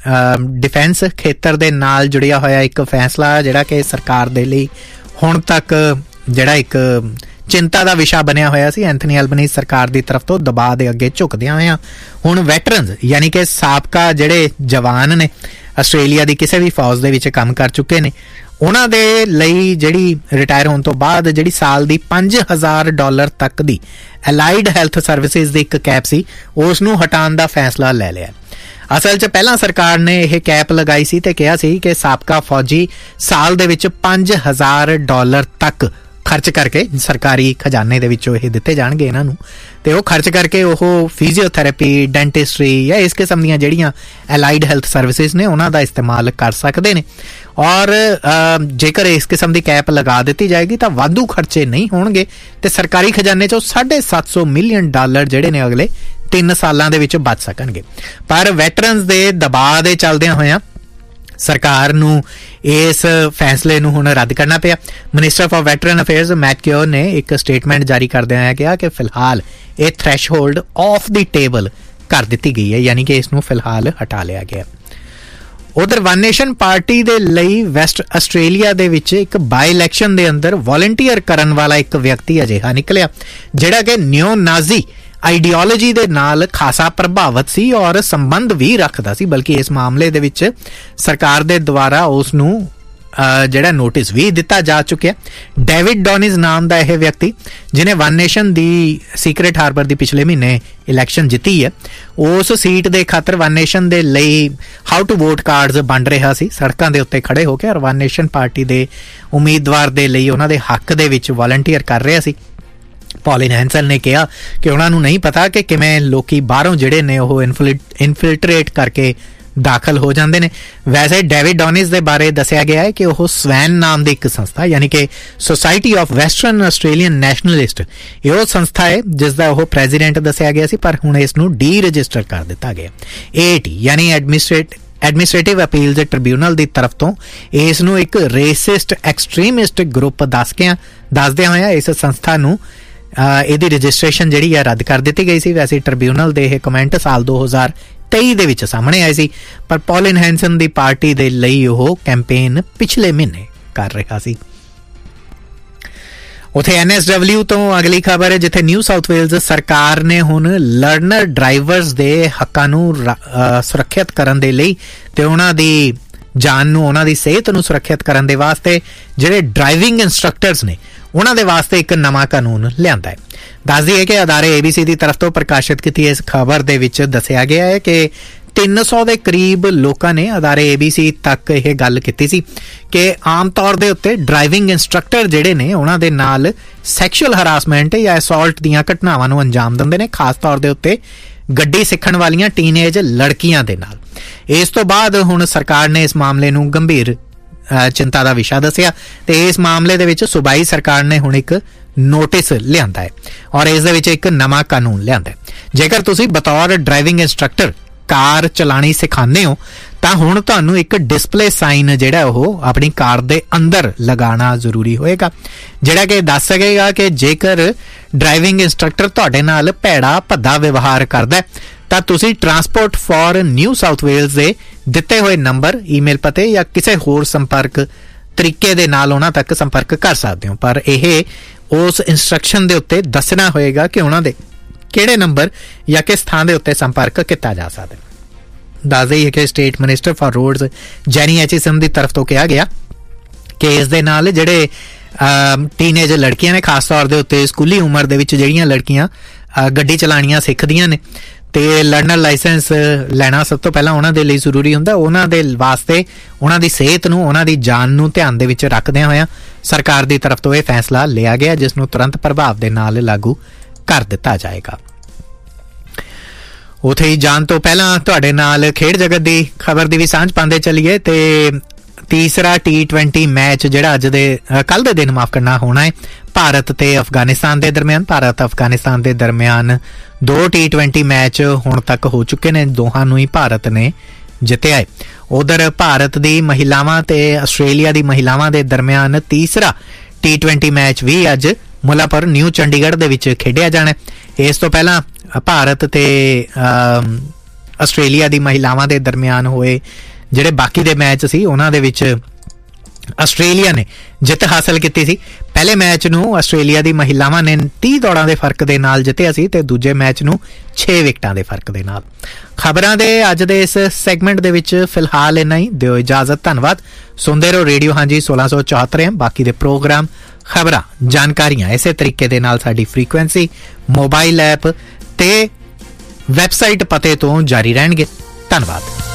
ਡਿਫੈਂਸ ਖੇਤਰ ਦੇ ਨਾਲ ਜੁੜਿਆ ਹੋਇਆ ਇੱਕ ਫੈਸਲਾ ਜਿਹੜਾ ਕਿ ਸਰਕਾਰ ਦੇ ਲਈ ਹੁਣ ਤੱਕ ਜਿਹੜਾ ਇੱਕ ਚਿੰਤਾ ਦਾ ਵਿਸ਼ਾ ਬਣਿਆ ਹੋਇਆ ਸੀ। ਐਂਥਨੀ ਐਲਬਨੀਜ਼ ਸਰਕਾਰ ਦੀ ਤਰਫ ਤੋਂ ਦਬਾਅ ਦੇ ਅੱਗੇ ਝੁਕਦਿਆਂ ਹੋਇਆਂ ਹੁਣ ਵੈਟਰਨਸ ਯਾਨੀ ਕਿ ਸਾਬਕਾ ਜਿਹੜੇ ਜਵਾਨ ਨੇ ਆਸਟ੍ਰੇਲੀਆ ਦੀ ਕਿਸੇ ਵੀ ਫੌਜ ਦੇ ਵਿੱਚ ਕੰਮ ਕਰ ਚੁੱਕੇ ਨੇ, ਉਹਨਾਂ ਦੇ ਲਈ ਜਿਹੜੀ ਰਿਟਾਇਰ ਹੋਣ ਤੋਂ ਬਾਅਦ ਜਿਹੜੀ ਸਾਲ ਦੀ ਪੰਜ ਹਜ਼ਾਰ ਡਾਲਰ ਤੱਕ ਦੀ ਅਲਾਈਡ ਹੈਲਥ ਸਰਵਿਸਿਜ਼ ਦੀ ਇੱਕ ਕੈਪ ਸੀ ਉਸ ਨੂੰ ਹਟਾਉਣ ਦਾ ਫੈਸਲਾ ਲੈ ਲਿਆ। ਅਸਲ 'ਚ ਪਹਿਲਾਂ ਸਰਕਾਰ ਨੇ ਇਹ ਕੈਪ ਲਗਾਈ ਸੀ ਤੇ ਕਿਹਾ ਸੀ ਕਿ ਸਾਬਕਾ ਫੌਜੀ ਸਾਲ ਦੇ ਵਿੱਚ ਪੰਜ ਹਜ਼ਾਰ ਡਾਲਰ ਤੱਕ ਖਰਚ ਕਰਕੇ ਸਰਕਾਰੀ ਖਜ਼ਾਨੇ ਦੇ ਵਿੱਚੋਂ ਇਹ ਦਿੱਤੇ ਜਾਣਗੇ ਇਹਨਾਂ ਨੂੰ, ਤੇ ਉਹ ਖਰਚ ਕਰਕੇ ਉਹ ਫਿਜ਼ੀਓਥੈਰੇਪੀ, ਡੈਂਟਿਸਟਰੀ ਜਾਂ ਇਸ ਕਿਸਮ ਦੀਆਂ ਜਿਹੜੀਆਂ ਅਲਾਈਡ ਹੈਲਥ ਸਰਵਿਸਿਜ਼ ਨੇ ਉਹਨਾਂ ਦਾ ਇਸਤੇਮਾਲ ਕਰ ਸਕਦੇ ਨੇ। ਔਰ ਜੇਕਰ ਇਸ ਕਿਸਮ ਦੀ ਕੈਪ ਲਗਾ ਦਿੱਤੀ ਜਾਏਗੀ ਤਾਂ ਵਾਧੂ ਖਰਚੇ ਨਹੀਂ ਹੋਣਗੇ ਤੇ ਸਰਕਾਰੀ ਖਜ਼ਾਨੇ 'ਚੋਂ ਸਾਢੇ ਸੱਤ ਸੌ ਮਿਲੀਅਨ ਡਾਲਰ ਜਿਹੜੇ ਨੇ ਅਗਲੇ ਤਿੰਨ ਸਾਲਾਂ ਦੇ ਵਿੱਚ ਬਚ ਸਕਣਗੇ। ਪਰ ਵੈਟਰਨਸ ਦੇ ਦਬਾਅ ਦੇ ਚੱਲਦਿਆਂ ਹੋਇਆਂ ਸਰਕਾਰ ਨੂੰ ਇਸ ਫੈਸਲੇ ਨੂੰ ਹੁਣ ਰੱਦ ਕਰਨਾ ਪਿਆ। Minister for veteran affairs mat cure ਨੇ ਇੱਕ ਸਟੇਟਮੈਂਟ ਜਾਰੀ ਕਰਦਿਆਂ ਹੋਇਆ ਕਿਹਾ ਕਿ ਫਿਲਹਾਲ ਇਹ ਥ੍ਰੈਸ਼ਹੋਲਡ ਆਫ ਦੀ ਟੇਬਲ ਕਰ ਦਿੱਤੀ ਗਈ ਹੈ, ਯਾਨੀ ਕਿ ਇਸ ਨੂੰ ਫਿਲਹਾਲ ਹਟਾ ਲਿਆ ਗਿਆ। ਉਧਰ ਵਨ ਨੇਸ਼ਨ ਪਾਰਟੀ ਦੇ ਲਈ ਵੈਸਟ ਆਸਟ੍ਰੇਲੀਆ ਦੇ ਵਿੱਚ ਇੱਕ ਬਾਈ ਇਲੈਕਸ਼ਨ ਦੇ ਅੰਦਰ ਵੋਲੰਟੀਅਰ ਕਰਨ ਵਾਲਾ ਇੱਕ ਵਿਅਕਤੀ ਅਜਿਹਾ ਨਿਕਲਿਆ ਜਿਹੜਾ ਕਿ ਨਿਓ ਨਾਜ਼ੀ ਆਈਡੀਓਲੋਜੀ ਦੇ ਨਾਲ ਖਾਸਾ ਪ੍ਰਭਾਵਿਤ ਸੀ ਔਰ ਸੰਬੰਧ ਵੀ ਰੱਖਦਾ ਸੀ, ਬਲਕਿ ਇਸ ਮਾਮਲੇ ਦੇ ਵਿੱਚ ਸਰਕਾਰ ਦੇ ਦੁਆਰਾ ਉਸ ਨੂੰ ਜਿਹੜਾ ਨੋਟਿਸ ਵੀ ਦਿੱਤਾ ਜਾ ਚੁੱਕਿਆ। ਡੇਵਿਡ ਡੋਨਿਸ ਨਾਮ ਦਾ ਇਹ ਵਿਅਕਤੀ ਜਿਹਨੇ ਵਨ ਨੇਸ਼ਨ ਦੀ ਸੀਕ੍ਰੇਟ ਹਾਰਬਰ ਦੀ ਪਿਛਲੇ ਮਹੀਨੇ ਇਲੈਕਸ਼ਨ ਜਿੱਤੀ ਹੈ, ਉਸ ਸੀਟ ਦੇ ਖਾਤਰ ਵਨ ਨੇਸ਼ਨ ਦੇ ਲਈ ਹਾਊ ਟੂ ਵੋਟ ਕਾਰਡਸ ਵੰਡ ਰਿਹਾ ਸੀ ਸੜਕਾਂ ਦੇ ਉੱਤੇ ਖੜੇ ਹੋ ਕੇ, ਔਰ ਵਨ ਨੇਸ਼ਨ ਪਾਰਟੀ ਦੇ ਉਮੀਦਵਾਰ ਦੇ ਲਈ ਉਹਨਾਂ ਦੇ ਹੱਕ ਦੇ ਵਿੱਚ ਵਲੰਟੀਅਰ ਕਰ ਰਿਹਾ ਸੀ। ਪੌਲਿਨ ਹੈਂਸਨ ਨੇ ਕਿਹਾ ਕਿ ਉਹਨਾਂ ਨੂੰ ਨਹੀਂ ਪਤਾ ਕਿ ਕਿਵੇਂ ਲੋਕੀ ਬਾਹਰੋਂ ਜਿਹੜੇ ਨੇ ਉਹ ਇਨਫਿਲਟਰੇਟ ਕਰਕੇ ਦਾਖਲ ਹੋ ਜਾਂਦੇ ਨੇ। ਵੈਸੇ ਡੇਵਿਡ ਡੋਨਿਸ ਦੇ ਬਾਰੇ ਦੱਸਿਆ ਗਿਆ ਹੈ ਕਿ ਉਹ ਸਵੈਨ ਨਾਮ ਦੀ ਇੱਕ ਸੰਸਥਾ ਯਾਨੀ ਕਿ society of western Australian nationalist ਇਹ ਉਹ ਸੰਸਥਾ ਹੈ ਜਿਸ ਦਾ ਉਹ ਪ੍ਰੈਜ਼ੀਡੈਂਟ ਦੱਸਿਆ ਗਿਆ ਸੀ, ਪਰ ਹੁਣ ਇਸ ਨੂੰ ਡੀ ਰਜਿਸਟਰ ਕਰ ਦਿੱਤਾ ਗਿਆ। ਏ ਏ ਟੀ ਯਾਨੀ ਐਡਮਿਨਿਸਟ੍ਰੇਟ ਐਡਮਿਨਿਸਟ੍ਰੇਟਿਵ ਅਪੀਲਸ ਟ੍ਰਿਬਿਊਨਲ ਦੀ ਤਰਫ ਤੋਂ ਇਸ ਨੂੰ ਇੱਕ ਰੇਸਿਸਟ ਐਕਸਟ੍ਰੀਮਿਸਟ ਗਰੁੱਪ ਦੱਸ ਕੇ ਦੱਸਦਿਆਂ ਹੋਇਆ ਇਸ ਸੰਸਥਾ ਨੂੰ ਇਹਦੀ ਰਜਿਸਟ੍ਰੇਸ਼ਨ ਜਿਹੜੀ ਹੈ ਰੱਦ ਕਰ ਦਿੱਤੀ ਗਈ ਸੀ। ਵੈਸੇ ਟ੍ਰਿਬਿਊਨਲ ਦੇ ਇਹ ਕਮੈਂਟ ਸਾਲ ਦੋ ਹਜ਼ਾਰ ਤੇਈ ਦੇ ਵਿੱਚ ਸਾਹਮਣੇ ਆਏ ਸੀ, ਪਰ ਪੌਲਿਨ ਹੈਂਸਨ ਦੀ ਪਾਰਟੀ ਦੇ ਲਈ ਉਹ ਕੈਂਪੇਨ ਪਿਛਲੇ ਮਹੀਨੇ ਕਰ ਰਿਹਾ ਸੀ। ਉੱਥੇ ਐਨ ਐਸ ਡਬਲਿਊ ਤੋਂ ਅਗਲੀ ਖਬਰ ਹੈ, ਜਿੱਥੇ ਨਿਊ ਸਾਊਥ ਵੇਲਜ਼ ਸਰਕਾਰ ਨੇ ਹੁਣ ਲਰਨਰ ਡਰਾਈਵਰਸ ਦੇ ਹੱਕਾਂ ਨੂੰ ਸੁਰੱਖਿਅਤ ਕਰਨ ਦੇ ਲਈ ਤੇ ਉਹਨਾਂ ਦੀ ਜਾਨ ਨੂੰ, ਉਹਨਾਂ ਦੀ ਸਿਹਤ ਨੂੰ ਸੁਰੱਖਿਅਤ ਕਰਨ ਦੇ ਵਾਸਤੇ ਜਿਹੜੇ ਡਰਾਈਵਿੰਗ ਇੰਸਟ੍ਰਕਟਰਸ ਨੇ ਉਹਨਾਂ ਦੇ ਵਾਸਤੇ ਇੱਕ ਨਵਾਂ ਕਾਨੂੰਨ ਲਿਆਂਦਾ ਹੈ। ਦੱਸਦੀ ਹੈ ਕਿ ਅਦਾਰੇ ਏ ਬੀ ਸੀ ਦੀ ਤਰਫ ਤੋਂ ਪ੍ਰਕਾਸ਼ਿਤ ਕੀਤੀ ਇਸ ਖਬਰ ਦੇ ਵਿੱਚ ਦੱਸਿਆ ਗਿਆ ਹੈ ਕਿ ਤਿੰਨ ਸੌ ਦੇ ਕਰੀਬ ਲੋਕਾਂ ਨੇ ਅਦਾਰੇ ਏ ਬੀ ਸੀ ਤੱਕ ਇਹ ਗੱਲ ਕੀਤੀ ਸੀ ਕਿ ਆਮ ਤੌਰ ਦੇ ਉੱਤੇ ਡਰਾਈਵਿੰਗ ਇੰਸਟ੍ਰਕਟਰ ਜਿਹੜੇ ਨੇ ਉਹਨਾਂ ਦੇ ਨਾਲ ਸੈਕਸ਼ੂਅਲ ਹਰਾਸਮੈਂਟ ਜਾਂ ਅਸੌਲਟ ਦੀਆਂ ਘਟਨਾਵਾਂ ਨੂੰ ਅੰਜਾਮ ਦਿੰਦੇ ਨੇ, ਖਾਸ ਤੌਰ ਦੇ ਉੱਤੇ ਗੱਡੀ ਸਿੱਖਣ ਵਾਲੀਆਂ ਟੀਨੇਜ ਲੜਕੀਆਂ ਦੇ ਨਾਲ। ਇਸ ਤੋਂ ਬਾਅਦ ਹੁਣ ਸਰਕਾਰ ਨੇ ਇਸ ਮਾਮਲੇ ਨੂੰ ਗੰਭੀਰ ਚਿੰਤਾ ਦਾ ਵਿਸ਼ਾ ਦੱਸਿਆ ਤੇ ਇਸ ਮਾਮਲੇ ਦੇ ਵਿੱਚ ਸੂਬਾਈ ਸਰਕਾਰ ਨੇ ਹੁਣ ਇੱਕ ਨੋਟਿਸ ਲਿਆਂਦਾ ਹੈ ਔਰ ਇਸ ਦੇ ਵਿੱਚ ਇੱਕ ਨਵਾਂ ਕਾਨੂੰਨ ਲਿਆਂਦਾ ਹੈ। ਜੇਕਰ ਤੁਸੀਂ ਬਤੌਰ ਡਰਾਈਵਿੰਗ ਇੰਸਟ੍ਰਕਟਰ ਕਾਰ ਚਲਾਣੀ ਸਿਖਾਉਂਦੇ ਹੋ ਤਾਂ ਹੁਣ ਤੁਹਾਨੂੰ ਇੱਕ ਡਿਸਪਲੇ ਸਾਈਨ ਜਿਹੜਾ ਉਹ ਆਪਣੀ ਕਾਰ ਦੇ ਅੰਦਰ ਲਗਾਉਣਾ ਜ਼ਰੂਰੀ ਹੋਏਗਾ, ਜਿਹੜਾ ਕਿ ਦੱਸ ਸਕੇਗਾ ਕਿ ਜੇਕਰ ਡਰਾਈਵਿੰਗ ਇੰਸਟ੍ਰਕਟਰ ਤੁਹਾਡੇ ਨਾਲ ਭੈੜਾ ਭੱਦਾ ਵਿਵਹਾਰ ਕਰਦਾ ਤਾਂ ਤੁਸੀਂ transport for new south Wales ਦੇ ਦਿੱਤੇ ਹੋਏ ਨੰਬਰ, ਈਮੇਲ ਪਤੇ ਜਾਂ ਕਿਸੇ ਹੋਰ ਸੰਪਰਕ ਤਰੀਕੇ ਦੇ ਨਾਲ ਉਹਨਾਂ ਤੱਕ ਸੰਪਰਕ ਕਰ ਸਕਦੇ ਹੋ। ਪਰ ਇਹ ਉਸ ਇੰਸਟਰਕਸ਼ਨ ਦੇ ਉੱਤੇ ਦੱਸਣਾ ਹੋਏਗਾ ਕਿ ਉਹਨਾਂ ਦੇ ਕਿਹੜੇ ਨੰਬਰ ਜਾਂ ਕਿਸ ਥਾਂ ਦੇ ਉੱਤੇ ਸੰਪਰਕ ਕੀਤਾ ਜਾ ਸਕਦਾ। ਦੱਸ ਦਈਏ ਕਿ ਸਟੇਟ ਮਿਨਿਸਟਰ ਫਾਰ ਰੋਡਸ ਜੈਨੀ ਐਚਿਸਨ ਦੀ ਤਰਫ ਤੋਂ ਕਿਹਾ ਗਿਆ ਕਿ ਇਸ ਦੇ ਨਾਲ ਜਿਹੜੇ ਟੀਨੇਜ ਲੜਕੀਆਂ ਨੇ, ਖਾਸ ਤੌਰ ਦੇ ਉੱਤੇ ਸਕੂਲੀ ਉਮਰ ਦੇ ਵਿੱਚ ਜਿਹੜੀਆਂ ਲੜਕੀਆਂ ਗੱਡੀ ਚਲਾਉਣੀਆਂ ਸਿੱਖਦੀਆਂ ਨੇ ਤੇ ਲਰਨਰ ਲਾਇਸੈਂਸ ਲੈਣਾ ਸਭ ਤੋਂ ਪਹਿਲਾਂ ਉਹਨਾਂ ਦੇ ਲਈ ਜ਼ਰੂਰੀ ਹੁੰਦਾ, ਉਹਨਾਂ ਦੇ ਵਾਸਤੇ ਉਹਨਾਂ ਦੀ ਸਿਹਤ ਨੂੰ, ਉਹਨਾਂ ਦੀ ਜਾਨ ਨੂੰ ਧਿਆਨ ਦੇ ਵਿੱਚ ਰੱਖਦਿਆਂ ਹੋਇਆਂ ਸਰਕਾਰ ਦੀ ਤਰਫ ਤੋਂ ਇਹ ਫੈਸਲਾ ਲਿਆ ਗਿਆ, ਜਿਸ ਨੂੰ ਤੁਰੰਤ ਪ੍ਰਭਾਵ ਦੇ ਨਾਲ ਲਾਗੂ ਕਰ ਦਿੱਤਾ ਜਾਏਗਾ। ਉੱਥੇ ਹੀ ਜਾਣ ਤੋਂ ਪਹਿਲਾਂ ਤੁਹਾਡੇ ਨਾਲ ਖੇਡ ਜਗਤ ਦੀ ਖਬਰ ਦੀ ਵੀ ਸਾਂਝ ਪਾਉਂਦੇ ਚੱਲੀਏ ਤੇ ਤੀਸਰਾ ਟੀ ਟਵੈਂਟੀ ਮੈਚ ਜਿਹੜਾ ਅੱਜ ਦੇ ਕੱਲ ਦੇ ਦਿਨ ਮਾਫ ਕਰਨਾ ਹੋਣਾ ਹੈ ਭਾਰਤ ਤੇ ਅਫਗਾਨਿਸਤਾਨ ਦੇ ਦਰਮਿਆਨ। ਭਾਰਤ ਅਫਗਾਨਿਸਤਾਨ ਦੇ ਦਰਮਿਆਨ ਦੋ ਟੀ ਟਵੈਂਟੀ ਮੈਚ ਹੁਣ ਤੱਕ ਹੋ ਚੁੱਕੇ ਨੇ, ਦੋਹਾਂ ਨੂੰ ਹੀ ਭਾਰਤ ਨੇ ਜਿੱਤਿਆ ਹੈ। ਉਧਰ ਭਾਰਤ ਦੀ ਮਹਿਲਾਵਾਂ ਤੇ ਆਸਟ੍ਰੇਲੀਆ ਦੀ ਮਹਿਲਾਵਾਂ ਦੇ ਦਰਮਿਆਨ ਤੀਸਰਾ ਟੀ ਟਵੈਂਟੀ ਮੈਚ ਵੀ ਅੱਜ ਮੁੱਲਾਪੁਰ ਨਿਊ ਚੰਡੀਗੜ੍ਹ ਦੇ ਵਿੱਚ ਖੇਡਿਆ ਜਾਣਾ। ਇਸ ਤੋਂ ਪਹਿਲਾਂ ਭਾਰਤ ਤੇ ਆਸਟ੍ਰੇਲੀਆ ਦੀ ਮਹਿਲਾਵਾਂ ਦੇ ਦਰਮਿਆਨ ਹੋਏ ਜਿਹੜੇ ਬਾਕੀ ਦੇ ਮੈਚ ਸੀ ਉਹਨਾਂ ਦੇ ਵਿੱਚ ਆਸਟ੍ਰੇਲੀਆ ਨੇ ਜਿੱਤ ਹਾਸਲ ਕੀਤੀ ਸੀ। ਪਹਿਲੇ ਮੈਚ ਨੂੰ ਆਸਟ੍ਰੇਲੀਆ ਦੀ ਮਹਿਲਾਵਾਂ ਨੇ ਤੀਹ ਦੌੜਾਂ ਦੇ ਫਰਕ ਦੇ ਨਾਲ ਜਿੱਤਿਆ ਸੀ ਤੇ ਦੂਜੇ ਮੈਚ ਨੂੰ ਛੇ ਵਿਕਟਾਂ ਦੇ ਫਰਕ ਦੇ ਨਾਲ। ਖਬਰਾਂ ਦੇ ਅੱਜ ਦੇ ਇਸ ਸੈਗਮੈਂਟ ਦੇ ਵਿੱਚ ਫਿਲਹਾਲ ਇੰਨਾ ਹੀ। ਦਿਓ ਇਜਾਜ਼ਤ, ਧੰਨਵਾਦ। ਸੁਣਦੇ ਰਹੋ ਰੇਡੀਓ ਹਾਂਜੀ ਸੋਲਾਂ ਸੌ ਚੌਹੱਤਰ ਐਮ। ਬਾਕੀ ਦੇ ਪ੍ਰੋਗਰਾਮ, ਖਬਰਾਂ, ਜਾਣਕਾਰੀਆਂ ਇਸੇ ਤਰੀਕੇ ਦੇ ਨਾਲ ਸਾਡੀ ਫ੍ਰੀਕੁਐਂਸੀ, ਮੋਬਾਈਲ ਐਪ ਤੇ ਵੈਬਸਾਈਟ ਪਤੇ ਤੋਂ ਜਾਰੀ ਰਹਿਣਗੇ। ਧੰਨਵਾਦ।